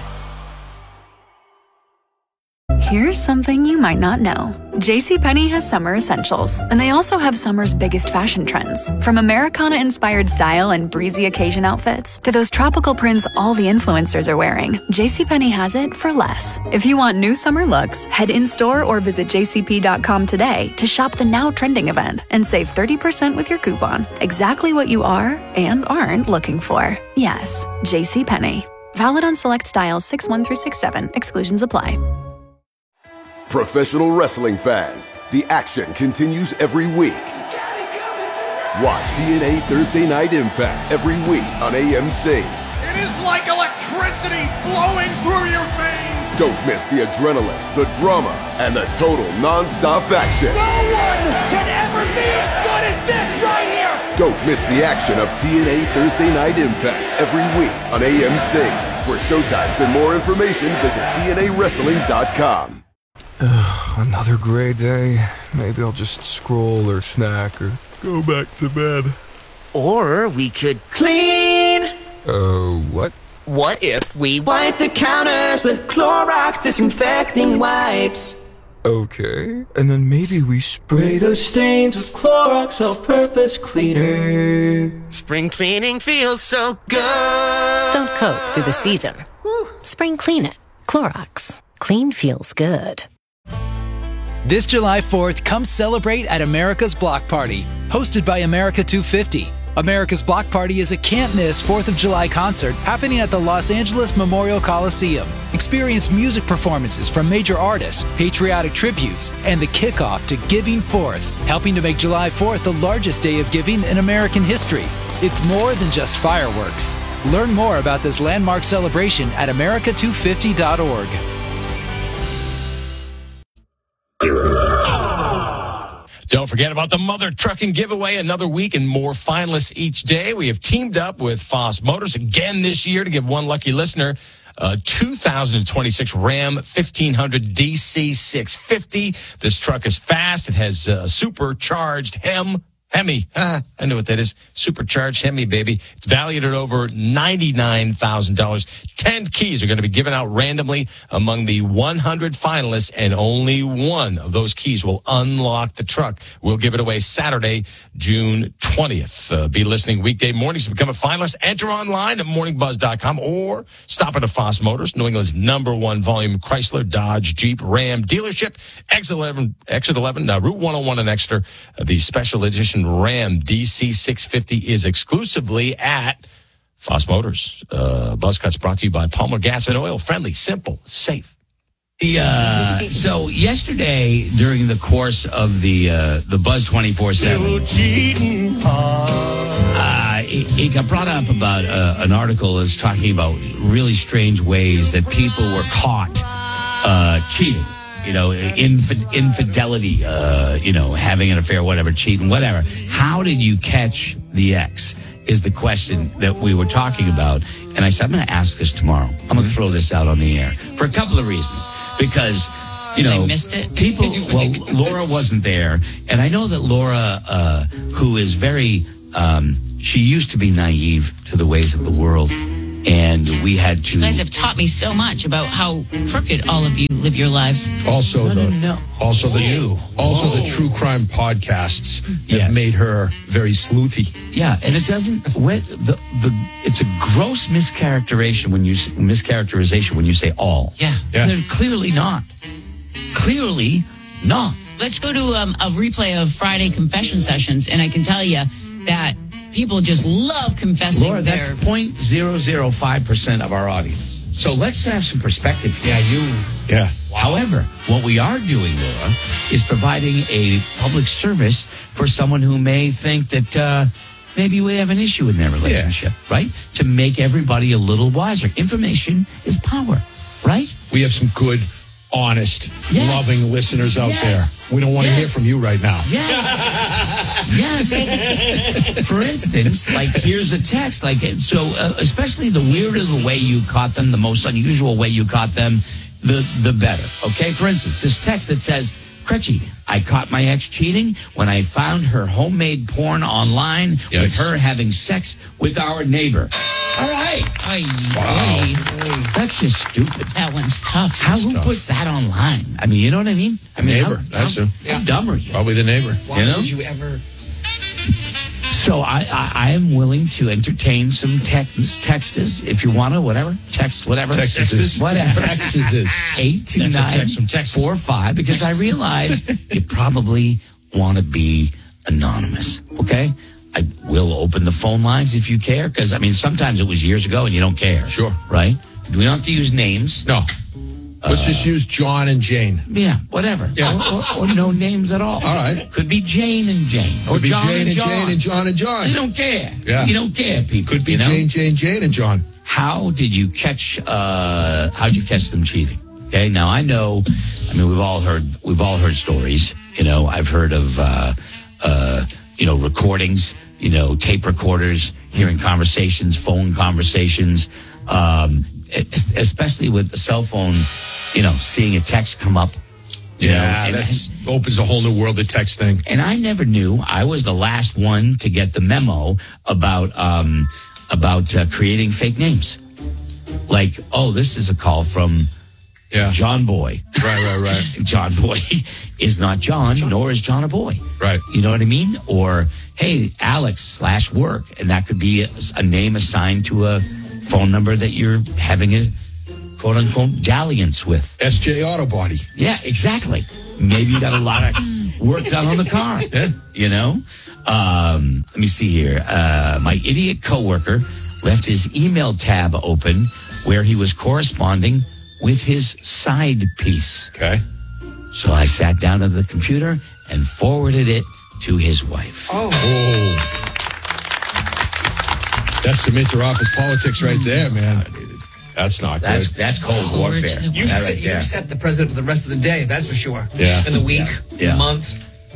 Here's something you might not know. JCPenney has summer essentials, and they also have summer's biggest fashion trends. From Americana-inspired style and breezy occasion outfits to those tropical prints all the influencers are wearing, JCPenney has it for less. If you want new summer looks, head in-store or visit j c p dot com today to shop the now trending event and save thirty percent with your coupon. Exactly what you are and aren't looking for. Yes, JCPenney. Valid on select styles six one through six seven. Exclusions apply. Professional wrestling fans, the action continues every week. Watch T N A Thursday Night Impact every week on A M C. It is like electricity flowing through your veins. Don't miss the adrenaline, the drama, and the total non-stop action. No one can ever be as good as this right here. Don't miss the action of T N A Thursday Night Impact every week on A M C. For showtimes and more information, visit T N A wrestling dot com. Another gray day. Maybe I'll just scroll or snack or go back to bed. Or we could clean. Uh, what? What if we wipe the counters with Clorox disinfecting wipes? Okay. And then maybe we spray those stains with Clorox all-purpose cleaner. Spring cleaning feels so good. Don't cope through the season. Spring clean it. Clorox. Clean feels good. This July fourth, come celebrate at America's Block Party, hosted by America two fifty. America's Block Party is a can't-miss fourth of July concert happening at the Los Angeles Memorial Coliseum. Experience music performances from major artists, patriotic tributes, and the kickoff to Giving Fourth, helping to make July fourth the largest day of giving in American history. It's more than just fireworks. Learn more about this landmark celebration at america two fifty dot org. Don't forget about the Mother Trucking Giveaway. Another week and more finalists each day. We have teamed up with Foss Motors again this year to give one lucky listener a two thousand twenty-six Ram fifteen hundred D C six fifty. This truck is fast. It has uh, supercharged Hem. Hemi. Ah, I know what that is. Supercharged Hemi, baby. It's valued at over ninety-nine thousand dollars. Ten keys are going to be given out randomly among the one hundred finalists, and only one of those keys will unlock the truck. We'll give it away Saturday, June twentieth. Uh, be listening weekday mornings to become a finalist. Enter online at morning buzz dot com or stop at a Foss Motors, New England's number one volume Chrysler, Dodge, Jeep, Ram dealership. Exit eleven, Exit eleven, uh, Route one oh one in Exeter. Uh, the special edition Ram D C six fifty is exclusively at Foss Motors. Uh, Buzz Cuts brought to you by Palmer Gas and Oil. Friendly, simple, safe. Uh, so yesterday, during the course of the uh, the Buzz twenty-four seven, uh, it, it got brought up about uh, an article that's talking about really strange ways that people were caught uh, cheating, you know, inf- infidelity, uh, you know, having an affair, whatever, cheating, whatever. How did you catch the ex is the question that we were talking about. And I said, I'm going to ask this tomorrow. I'm going to throw this out on the air for a couple of reasons. Because, you know, I missed it. people, well, Laura wasn't there. And I know that Laura, uh, who is very, um, she used to be naive to the ways of the world. And we had to. You guys have taught me so much about how crooked all of you live your lives. Also, No, the no, no. also the Whoa. also Whoa. the true crime podcasts have Yes. made her very sleuthy. Yeah, and it doesn't. When, the the it's a gross mischaracterization when you mischaracterization when you say all. Yeah. Yeah. They're clearly not. Clearly not. Let's go to um, a replay of Friday confession sessions, and I can tell you that people just love confessing Laura, that's their... zero point zero zero five percent of our audience. So let's have some perspective here. Yeah, you. Yeah. However, what we are doing, Laura, is providing a public service for someone who may think that uh, maybe we have an issue in their relationship, right? To make everybody a little wiser. Information is power, right? We have some good, honest, Yes. loving listeners out Yes. there. We don't want to Yes. hear from you right now. Yes. Yes. For instance, like here's a text, like so, uh, especially the weirder the way you caught them, the most unusual way you caught them, the the better. Okay. For instance, this text that says, "Cretchy, I caught my ex cheating when I found her homemade porn online with Yikes. her having sex with our neighbor." All right. Oy, oy. That's just stupid. That one's tough. How who tough. puts that online? I mean, you know what I mean? I mean, Neighbor. how, That's how, a- how dumb are you? Probably the neighbor. You know? you ever? So I, I, I am willing to entertain some text, texts if you want to, whatever. Text, whatever. Texts. Whatever. Texts is. eight two That's a nine text from Texas. four five because I realize you probably want to be anonymous, okay? I will open the phone lines if you care because, I mean, sometimes it was years ago and you don't care. Sure. Right? We don't have to use names. No. Let's just use John and Jane. Yeah, whatever. Yeah. Or, or, or no names at all. All right. Could be Jane and Jane. Or Could be John Jane and and John. Jane and John and John. You don't care. Yeah. You don't care, people. Could be you know? Jane, Jane, Jane, and John. How did you catch? Uh, how'd you catch them cheating? Okay, now I know. I mean, we've all heard. We've all heard stories. You know, I've heard of. Uh, uh, you know, recordings. You know, tape recorders, hearing conversations, phone conversations. Um, es- especially with the cell phone. You know, seeing a text come up. You Yeah, know, and- that opens a whole new world, the text thing. And I never knew. I was the last one to get the memo about um, about uh, creating fake names. Like, oh, this is a call from Yeah. John Boy. Right, right, right. John Boy is not John, nor is John a boy. Right. You know what I mean? Or, hey, Alex slash work. And that could be a, a name assigned to a phone number that you're having a quote unquote dalliance with. S J Auto Body. Yeah, exactly. Maybe you got a lot of work done on the car. Yeah. You know? Um, let me see here. Uh, my idiot coworker left his email tab open where he was corresponding with his side piece. Okay. So I sat down at the computer and forwarded it to his wife. Oh. That's some inter-office politics right there, man. That's not That's good. that's cold warfare. You That set, right you there. set the president for the rest of the day, that's for sure. Yeah. In the week, Yeah. month.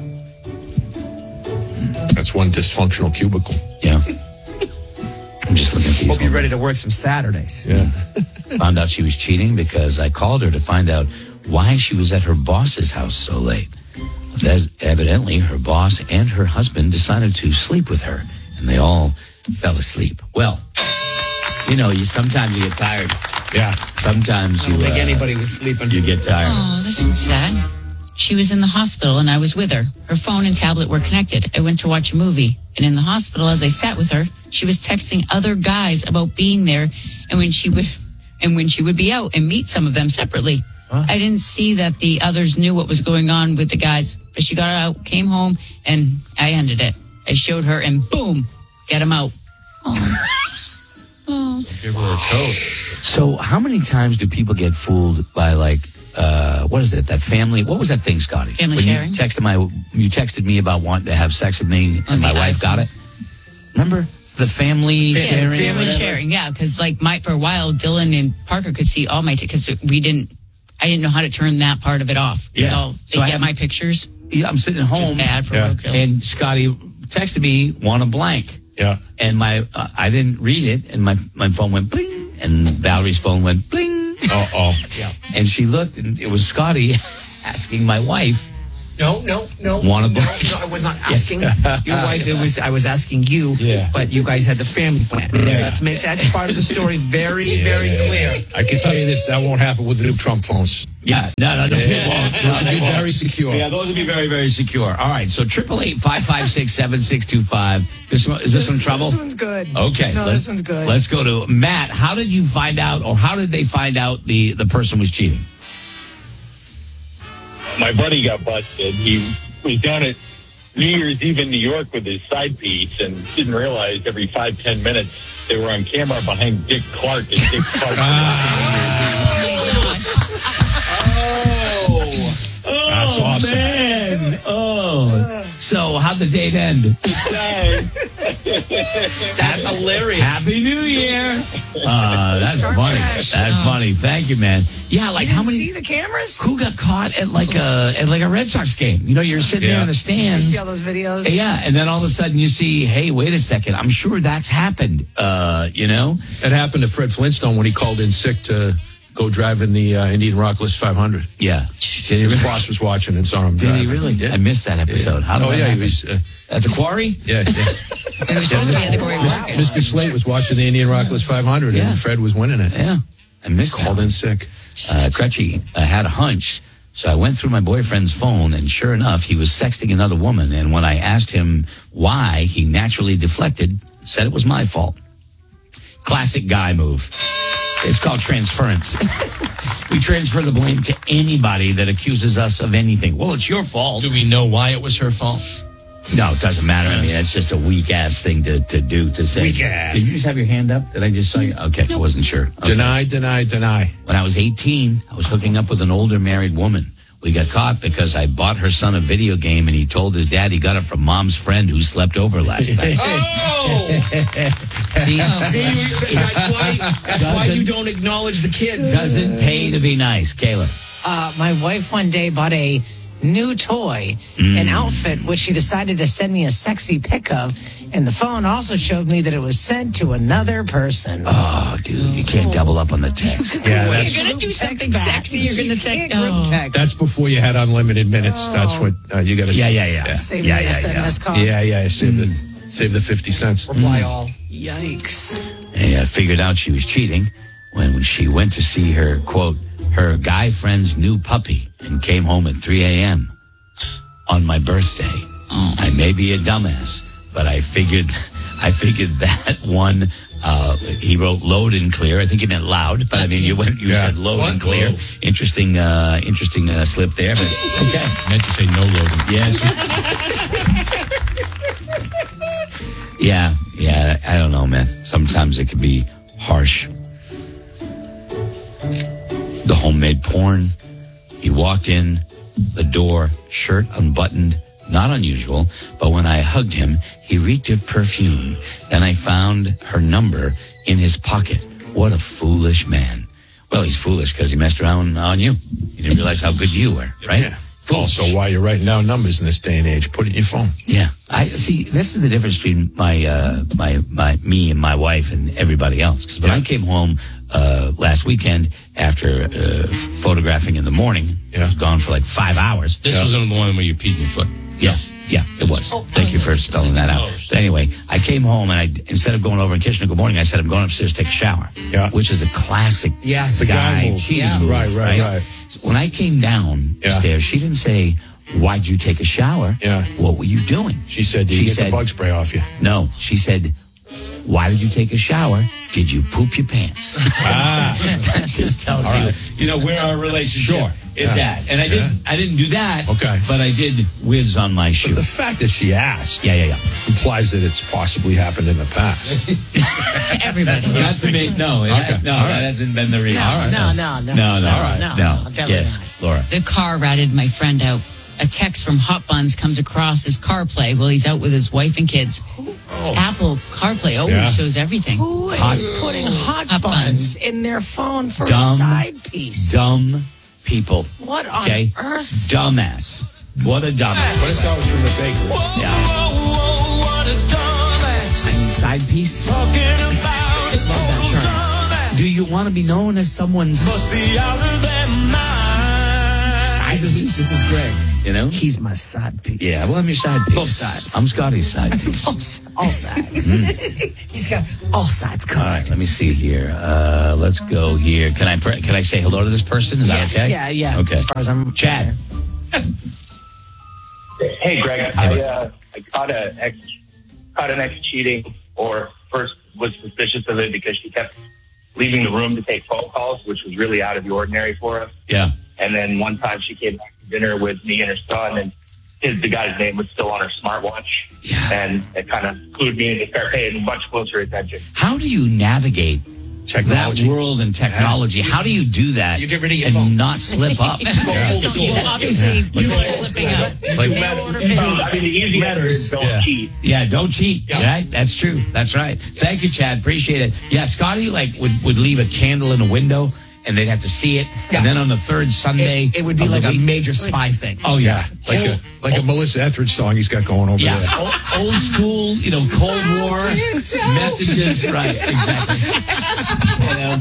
That's one dysfunctional cubicle. Yeah. I'm just looking at these. Hope you're ready to work some Saturdays. Yeah. Found out she was cheating because I called her to find out why she was at her boss's house so late. As evidently, her boss and her husband decided to sleep with her, and they all fell asleep. Well, you know, you sometimes you get tired. Yeah. Sometimes I you don't think uh, anybody was sleeping. you get tired. Oh, this one's sad. She was in the hospital and I was with her. Her phone and tablet were connected. I went to watch a movie. And in the hospital, as I sat with her, she was texting other guys about being there and when she would and when she would be out and meet some of them separately. Huh? I didn't see that the others knew what was going on with the guys. But she got out, came home, and I ended it. I showed her and boom, get him out. Oh. Oh. Give her a coat. So, how many times do people get fooled by like, uh, what is it? That family? What was that thing, Scotty? Family when sharing? You texted my, you texted me about wanting to have sex with me, and my wife got it. Remember the family Yeah, sharing? family sharing, yeah. Because like my for a while, Dylan and Parker could see all my because we didn't I didn't know how to turn that part of it off. Yeah. So they So I get have- my pictures. Yeah, I'm sitting at home. Just bad for yeah. roadkill. And Scotty texted me, want a blank. Yeah. And my, uh, I didn't read it, and my my phone went bling, and Valerie's phone went bling. Uh oh. Yeah. And she looked, and it was Scotty asking my wife. No, no, no. Want a no, blank? no, I was not asking your wife. It was I was asking you. Yeah. But you guys had the family plan. Yeah. Let's make that part of the story very, Yeah. very clear. I can tell you this: that won't happen with the new Trump phones. Yeah, no, no, no. It won't. Those will be very secure. Yeah, those will be very, very secure. All right, so triple eight five five six seven six two five. This one, is this, one trouble? This one's good. Okay, No, let's- this one's good. Let's go to Matt. How did you find out, or how did they find out the the person was cheating? My buddy got busted. He was down at New Year's Eve in New York with his side piece and didn't realize every five, ten minutes they were on camera behind Dick Clark. And Dick Clark. Oh, That's awesome. man. Oh, so how'd the date end? That's hilarious. Happy New Year. Uh, that's Star funny. Crash. That's Oh. funny. Thank you, man. Yeah, like You how didn't many? see the cameras? Who got caught at like a at like a Red Sox game? You know, you're sitting there Yeah. in the You stands. see all those videos? Yeah, and then all of a sudden you see, hey, wait a second. I'm sure that's happened. Uh, you know? That happened to Fred Flintstone when he called in sick to go drive in the uh, Indian Rockless five hundred. Yeah. Did he His really? boss was watching and saw him Did driving. he really? Yeah. I missed that episode. How did Oh that yeah, happen? he was. Uh, At the quarry? yeah, yeah. It was supposed to be at the Quarry Market. Mister Slate was watching the Indian Rockless five hundred, Yeah. and Fred was winning it. Yeah. I missed Called that. in sick. uh, Crutchy uh, had a hunch. So I went through my boyfriend's phone, and sure enough, he was sexting another woman. And when I asked him why, he naturally deflected, said it was my fault. Classic guy move. It's called transference. We transfer the blame to anybody that accuses us of anything. Well, it's your fault. Do we know why it was her fault? No, it doesn't matter. I mean, it's just a weak ass thing to, to do to say. Weak ass. Did you just have your hand up? Did I just saw you? Okay, I wasn't sure. Okay. Deny, deny, deny. When I was eighteen, I was hooking up with an older married woman. We got caught because I bought her son a video game, and he told his dad he got it from mom's friend who slept over last night. Oh! See, See, that's why, that's why you don't acknowledge the kids. Doesn't pay to be nice, Kayla. Uh, my wife one day bought a new toy, Mm. an outfit, which she decided to send me a sexy pic of. And the phone also showed me that it was sent to another person. Oh, dude, you can't double up on the text. Yeah, that's You're going to do something back. sexy. You're going to You say, can't group oh. text. That's before you had unlimited minutes. That's what uh, you got to. Yeah, yeah, yeah. Save yeah, me yeah, S M S yeah. cost. Yeah, yeah. Save the save the fifty cents. Reply all. Yikes. And I figured out she was cheating when she went to see her, quote, her guy friend's new puppy and came home at three a.m. on my birthday. Oh. I may be a dumbass, but I figured, I figured that one, uh, he wrote loud and clear. I think he meant loud, but I mean, you went, you Yeah. said loud What? and clear. Whoa. Interesting, uh, interesting, uh, slip there, but okay. Meant to say no loading. Yes. Yeah, yeah, I don't know, man. Sometimes it can be harsh. The homemade porn. He walked in the door, shirt unbuttoned, not unusual, but when I hugged him, he reeked of perfume. Then I found her number in his pocket. What a foolish man. Well, he's foolish because he messed around on you. He didn't realize how good you were, right? Yeah. Also, while you're writing down numbers in this day and age, put it in your phone. Yeah, I see. This is the difference between my uh, my my me and my wife and everybody else. Because when I came home uh, last weekend after uh, photographing in the morning, I was gone for like five hours. This wasn't the one where you peed in your foot. Yeah, yeah, it was. Thank you for spelling that out. But anyway, I came home and I instead of going over and kissing her good morning, I said I'm going upstairs to take a shower. Yeah, which is a classic Yes. guy, guy move. cheating Yeah. move. Right, right, right. So when I came down the stairs, she didn't say, "Why'd you take a shower?" Yeah. What were you doing? She said, "Did She you get said- the bug spray off you?" No, she said, "Why did you take a shower? Did you poop your pants?" Ah, that just tells All you, right. you know, where our relationship Sure. is Yeah. at. And I didn't, I didn't do that. Okay. But I did whiz on my shoe. But the fact that she asked, yeah, yeah, yeah, implies that it's possibly happened in the past. To everybody. Not to me. No, it, Okay. no, All right. that hasn't been the reason. No, No, no, no. No, no, All right. no, No, no. definitely Yes, Laura. The car ratted my friend out. A text from Hot Buns comes across his CarPlay while he's out with his wife and kids. Apple CarPlay always Yeah. shows everything. Who Hot- is putting hot, Hot buns buns. in their phone for Dumb. a side piece? Dumb people. What on okay? earth? Dumbass. What a dumbass. What if that was from the bakery? Yeah. What a dumbass. I mean, side piece. Talking about Just love that term. Do you want to be known as someone's must be out of their mind. side This is, piece? this is Greg. You know? He's my side piece. Yeah, well, I'm your side piece. Both sides. I'm Scotty's side piece. all, all sides. He's got all sides covered. All right, let me see here. Uh, let's go here. Can I pre- can I say hello to this person? Is Yes, that okay? yeah, yeah. Okay. As far as I'm Chad. Hey, Greg. I uh, I caught a ex caught an ex cheating, or first was suspicious of it because she kept leaving the room to take phone calls, which was really out of the ordinary for us. Yeah. And then one time she came back to dinner with me and her son, and his the guy's name was still on her smartwatch. Yeah. And it kind of clued me into start paying much closer attention. How do you navigate Technology. that world and technology? How do you do that You get rid of your and phone. not slip up? You obviously, you were slipping up. Like, Uh, I mean, the easy answer is don't Yeah. cheat. yeah, don't cheat. Yeah. Right? That's true. That's right. Thank you, Chad. Appreciate it. Yeah, Scotty like would, would leave a candle in a window and they'd have to see it. Yeah. And then on the third Sunday, It, it would be of the like a week- major spy thing. Oh yeah, Like a like a Melissa Etheridge song he's got going over Yeah, there. old, old school, you know, Cold War messages. Right, exactly. You know?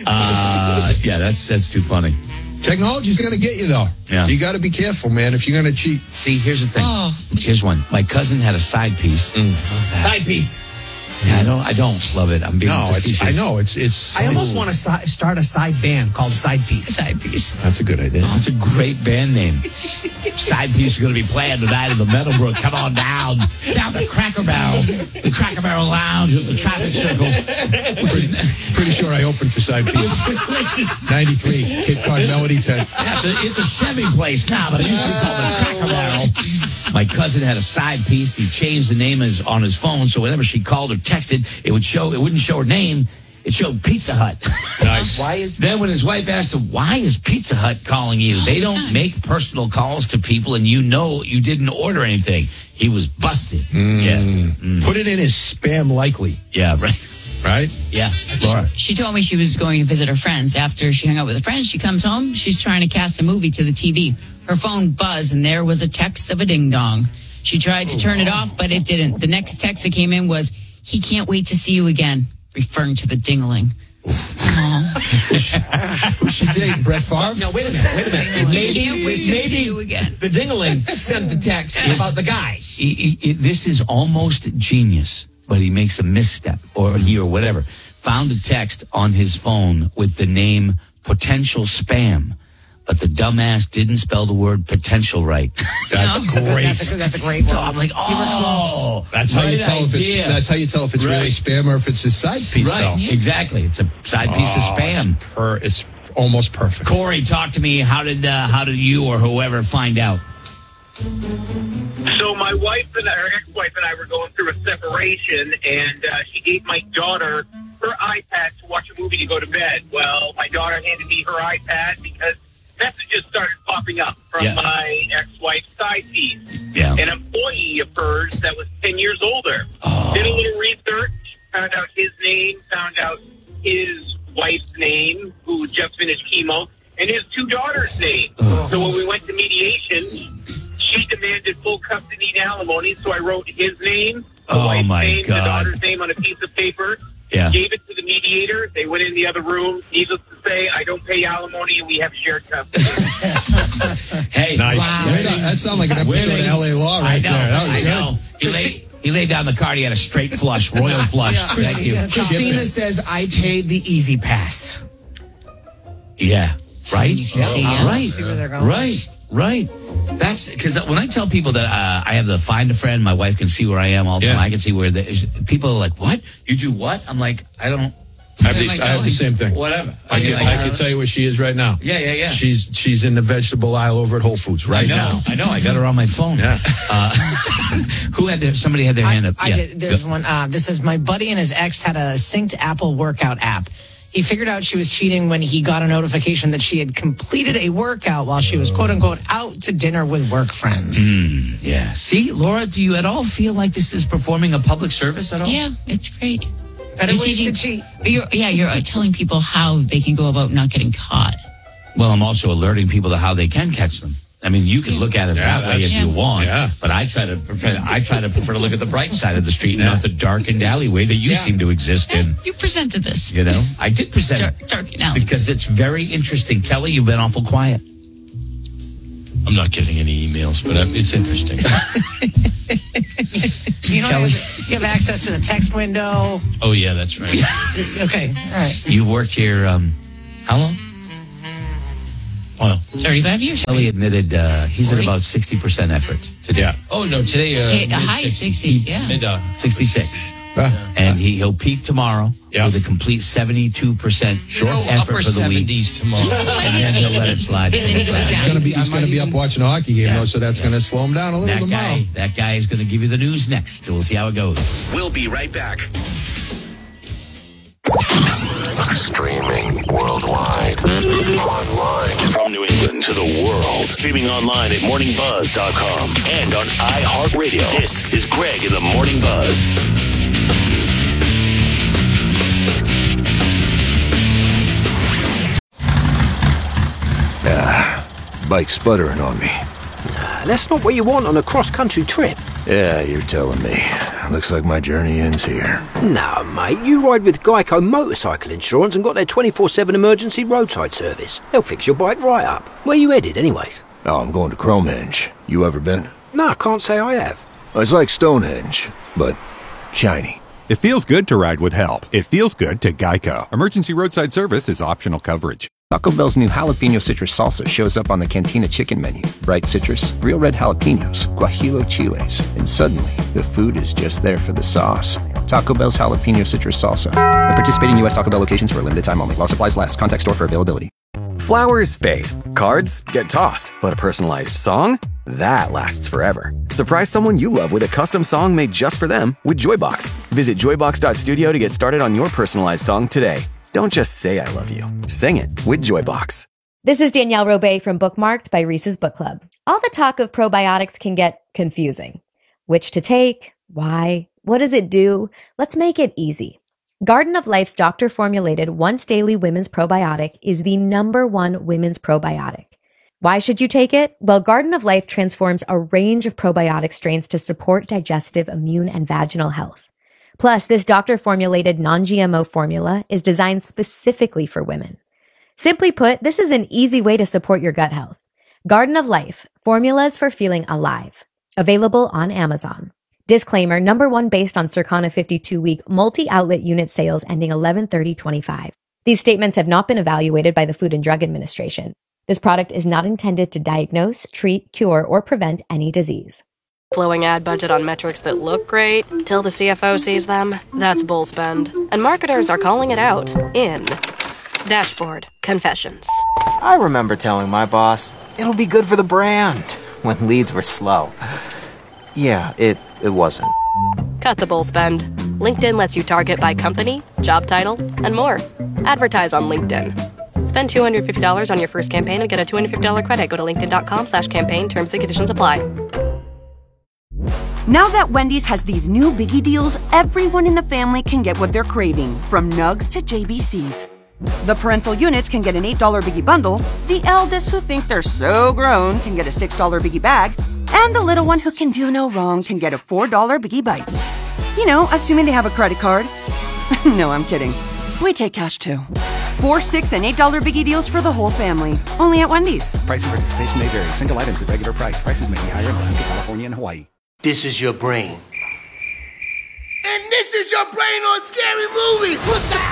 Uh, yeah, that's that's too funny. Technology's going to get you, though. Yeah. You got to be careful, man, if you're going to cheat. See, here's the thing. Oh. Here's one. My cousin had a side piece. Side piece. Yeah, I don't. I don't love it. I'm being No, it's, facetious. I know. It's it's. I almost it's- want to si- start a side band called Side Piece. Side piece. That's a good idea. Oh, it's a great band name. Side piece is going to be playing tonight in the Meadowbrook. Come on down, down the Cracker Barrel, the Cracker Barrel Lounge at the Traffic Circle. Pretty, pretty sure I opened for Side Piece. ninety-three, Cape Cod Melody Tent. Yeah, it's, a, it's a Chevy place now, but it used to be called the Cracker Barrel. My cousin had a side piece. He changed the name as, on his phone, so whenever she called or texted, it would show. It wouldn't show her name. It showed Pizza Hut. Nice. Why is Then when his wife asked him, why is Pizza Hut calling you? They don't make personal calls to people, and you know you didn't order anything. He was busted. Yeah. Mm. Put it in as spam likely, Yeah, right. right? Yeah. Laura. She told me she was going to visit her friends. After she hung out with her friends, she comes home. She's trying to cast a movie to the T V. Her phone buzzed, and there was a text of a ding-dong. She tried to turn it off, but it didn't. The next text that came in was, he can't wait to see you again, referring to the dingling. Who's she dating? Brett Favre? No, wait a minute. Wait a minute. He can't wait to see you again. The dingling sent the text about the guy. He- he- he- this is almost genius, but he makes a misstep, or he or whatever. Found a text on his phone with the name potential spam, but the dumbass didn't spell the word potential right. That's No. great. That's a, that's a great one. So I'm like, oh, That's how you great tell if it's idea. that's how you tell if it's really Right. spam or if it's his side piece. Right, Though. exactly. It's a side piece of Oh, spam. It's, per, it's almost perfect. Corey, talk to me. How did uh, how did you or whoever find out? So my wife and her ex-wife and I were going through a separation, and uh, she gave my daughter her iPad to watch a movie to go to bed. Well, my daughter handed me her iPad because messages started popping up from Yeah. my ex-wife's side piece. Yeah. An employee of hers that was ten years older. Oh. Did a little research, found out his name, found out his wife's name, who just finished chemo, and his two daughters' names. So when we went to mediation, she demanded full custody and alimony, so I wrote his name, the Oh, wife's my name, God. the daughter's name on a piece of paper, Yeah. gave it to the mediator. They went in the other room. Needless to say, I don't pay alimony, and we have shared custody. Hey, Nice. wow. That sound- that sound like an episode Winning. of L A Law right I know, there. That was I good. know. He laid, he laid down the card. He had a straight flush, royal flush. Thank you. Christina says, I paid the Easy Pass. Yeah. Right? You can see, yeah. Right. See where they're going. Right. Right. That's because when I tell people that uh, I have the find a friend, my wife can see where I am all the Yeah. time. I can see where the people are like, "What? You do what?" I'm like, "I don't." I have, Where the, am I I have the going? same thing. Whatever. I can, Like, I can tell you where she is right now. Yeah, yeah, yeah. She's she's in the vegetable aisle over at Whole Foods right I know. now. I know. I got her on my phone. Yeah. Uh, who had their? Somebody had their hand up. I yeah. did, there's one. Uh, this says my buddy and his ex had a synced Apple workout app. He figured out she was cheating when he got a notification that she had completed a workout while she was quote unquote out to dinner with work friends. Mm, yeah. See, Laura, do you at all feel like this is performing a public service at all? Yeah, it's great. Better You're ways teaching- to cheat. You're, yeah, you're uh, telling people how they can go about not getting caught. Well, I'm also alerting people to how they can catch them. I mean, you can look at it Yeah, that way if that's- you want, yeah. but I try to prefer, I try to prefer to look at the bright side of the street, not the darkened alleyway that you seem to exist in. You presented this. You know, I did present Dark, it dark alley. because it's very interesting. Kelly, you've been awful quiet. I'm not getting any emails, but um, it's interesting. You know, you have, you have access to the text window. Oh, yeah, that's right. Okay, all right. You've worked here, um, how long? Well, thirty-five years. Kelly admitted uh, he's at forty. about sixty percent effort today. Yeah. Oh, no, today... Uh, Okay, a high mid-sixties. sixties, yeah. Mid, uh, sixty-six. Uh, And he, he'll peak tomorrow Yeah. with a complete seventy-two percent short no, effort upper for the week. seventies tomorrow. And then he'll let it slide. And then he goes he's down. gonna be he's gonna be up watching a hockey game Yeah. though, so that's gonna slow him down a little That tomorrow. guy, that guy is going to give you the news next. We'll see how it goes. We'll be right back. Streaming worldwide. Online. From New England to the world. Streaming online at morning buzz dot com and on iHeartRadio. This is Greg in the Morning Buzz. Ah, bike sputtering on me. That's not what you want on a cross-country trip. Yeah, you're telling me. Looks like my journey ends here. No, mate, you ride with Geico Motorcycle Insurance and got their twenty-four seven emergency roadside service. They'll fix your bike right up. Where you headed, anyways? Oh, I'm going to Cromenge. You ever been? No, I can't say I have. It's like Stonehenge, but shiny. It feels good to ride with help. It feels good to Geico. Emergency roadside service is optional coverage. Taco Bell's new jalapeno citrus salsa shows up on the Cantina chicken menu. Bright citrus, real red jalapenos, guajillo chiles, and suddenly the food is just there for the sauce. Taco Bell's jalapeno citrus salsa. At participating U S Taco Bell locations for a limited time only. While supplies last. Contact store for availability. Flowers fade. Cards get tossed. But a personalized song? That lasts forever. Surprise someone you love with a custom song made just for them with Joybox. Visit joybox dot studio to get started on your personalized song today. Don't just say I love you. Sing it with Joybox. This is Danielle Robay from Bookmarked by Reese's Book Club. All the talk of probiotics can get confusing. Which to take? Why? What does it do? Let's make it easy. Garden of Life's doctor-formulated once daily women's probiotic is the number one women's probiotic. Why should you take it? Well, Garden of Life transforms a range of probiotic strains to support digestive, immune, and vaginal health. Plus, this doctor-formulated non-G M O formula is designed specifically for women. Simply put, this is an easy way to support your gut health. Garden of Life, formulas for feeling alive. Available on Amazon. Disclaimer, number one based on Circana fifty-two week multi-outlet unit sales ending eleven thirty twenty-five. These statements have not been evaluated by the Food and Drug Administration. This product is not intended to diagnose, treat, cure, or prevent any disease. Blowing ad budget on metrics that look great till the C F O sees them? That's bull spend. And marketers are calling it out in Dashboard Confessions. I remember telling my boss, it'll be good for the brand, when leads were slow. Yeah, it, it wasn't. Cut the bull spend. LinkedIn lets you target by company, job title, and more. Advertise on LinkedIn. Spend two hundred fifty dollars on your first campaign and get a two hundred fifty dollars credit. Go to linkedin.com slash campaign. Terms and conditions apply. Now that Wendy's has these new biggie deals, everyone in the family can get what they're craving, from Nugs to J B Cs. The parental units can get an eight dollar biggie bundle, the eldest who think they're so grown can get a six dollar biggie bag, and the little one who can do no wrong can get a four dollar biggie bites. You know, assuming they have a credit card. No, I'm kidding. We take cash too. Four, six, and eight dollar biggie deals for the whole family. Only at Wendy's. Price and participation may vary. Single items at regular price. Prices may be higher in Alaska, California, and Hawaii. This is your brain. And this is your brain on Scary Movie. What's up?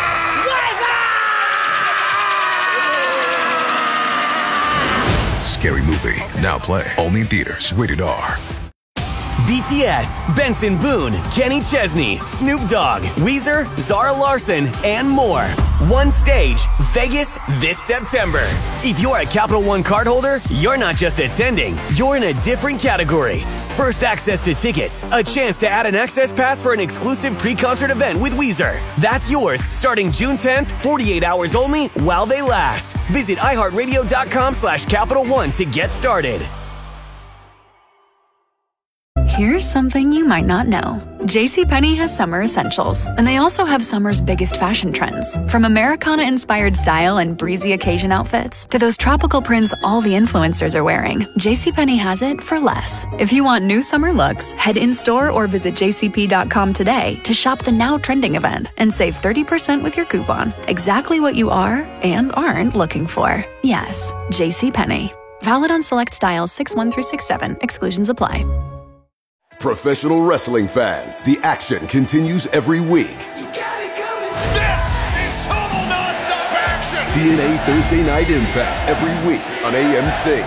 Scary Movie. Now play. Only in theaters. Rated R. B T S, Benson Boone, Kenny Chesney, Snoop Dogg, Weezer, Zara Larson, and more. One stage, Vegas this September. If you're a Capital One cardholder, you're not just attending, you're in a different category. First access to tickets, a chance to add an access pass for an exclusive pre-concert event with Weezer. That's yours starting June tenth, forty-eight hours only while they last. Visit iHeartRadio.com slash Capital One to get started. Here's something you might not know. JCPenney has summer essentials, and they also have summer's biggest fashion trends. From Americana-inspired style and breezy occasion outfits to those tropical prints all the influencers are wearing, JCPenney has it for less. If you want new summer looks, head in-store or visit j c p dot com today to shop the now trending event and save thirty percent with your coupon. Exactly what you are and aren't looking for. Yes, JCPenney. Valid on select styles six one through six seven. Exclusions apply. Professional wrestling fans, the action continues every week. This is total nonstop action. T N A Thursday Night Impact every week on A M C.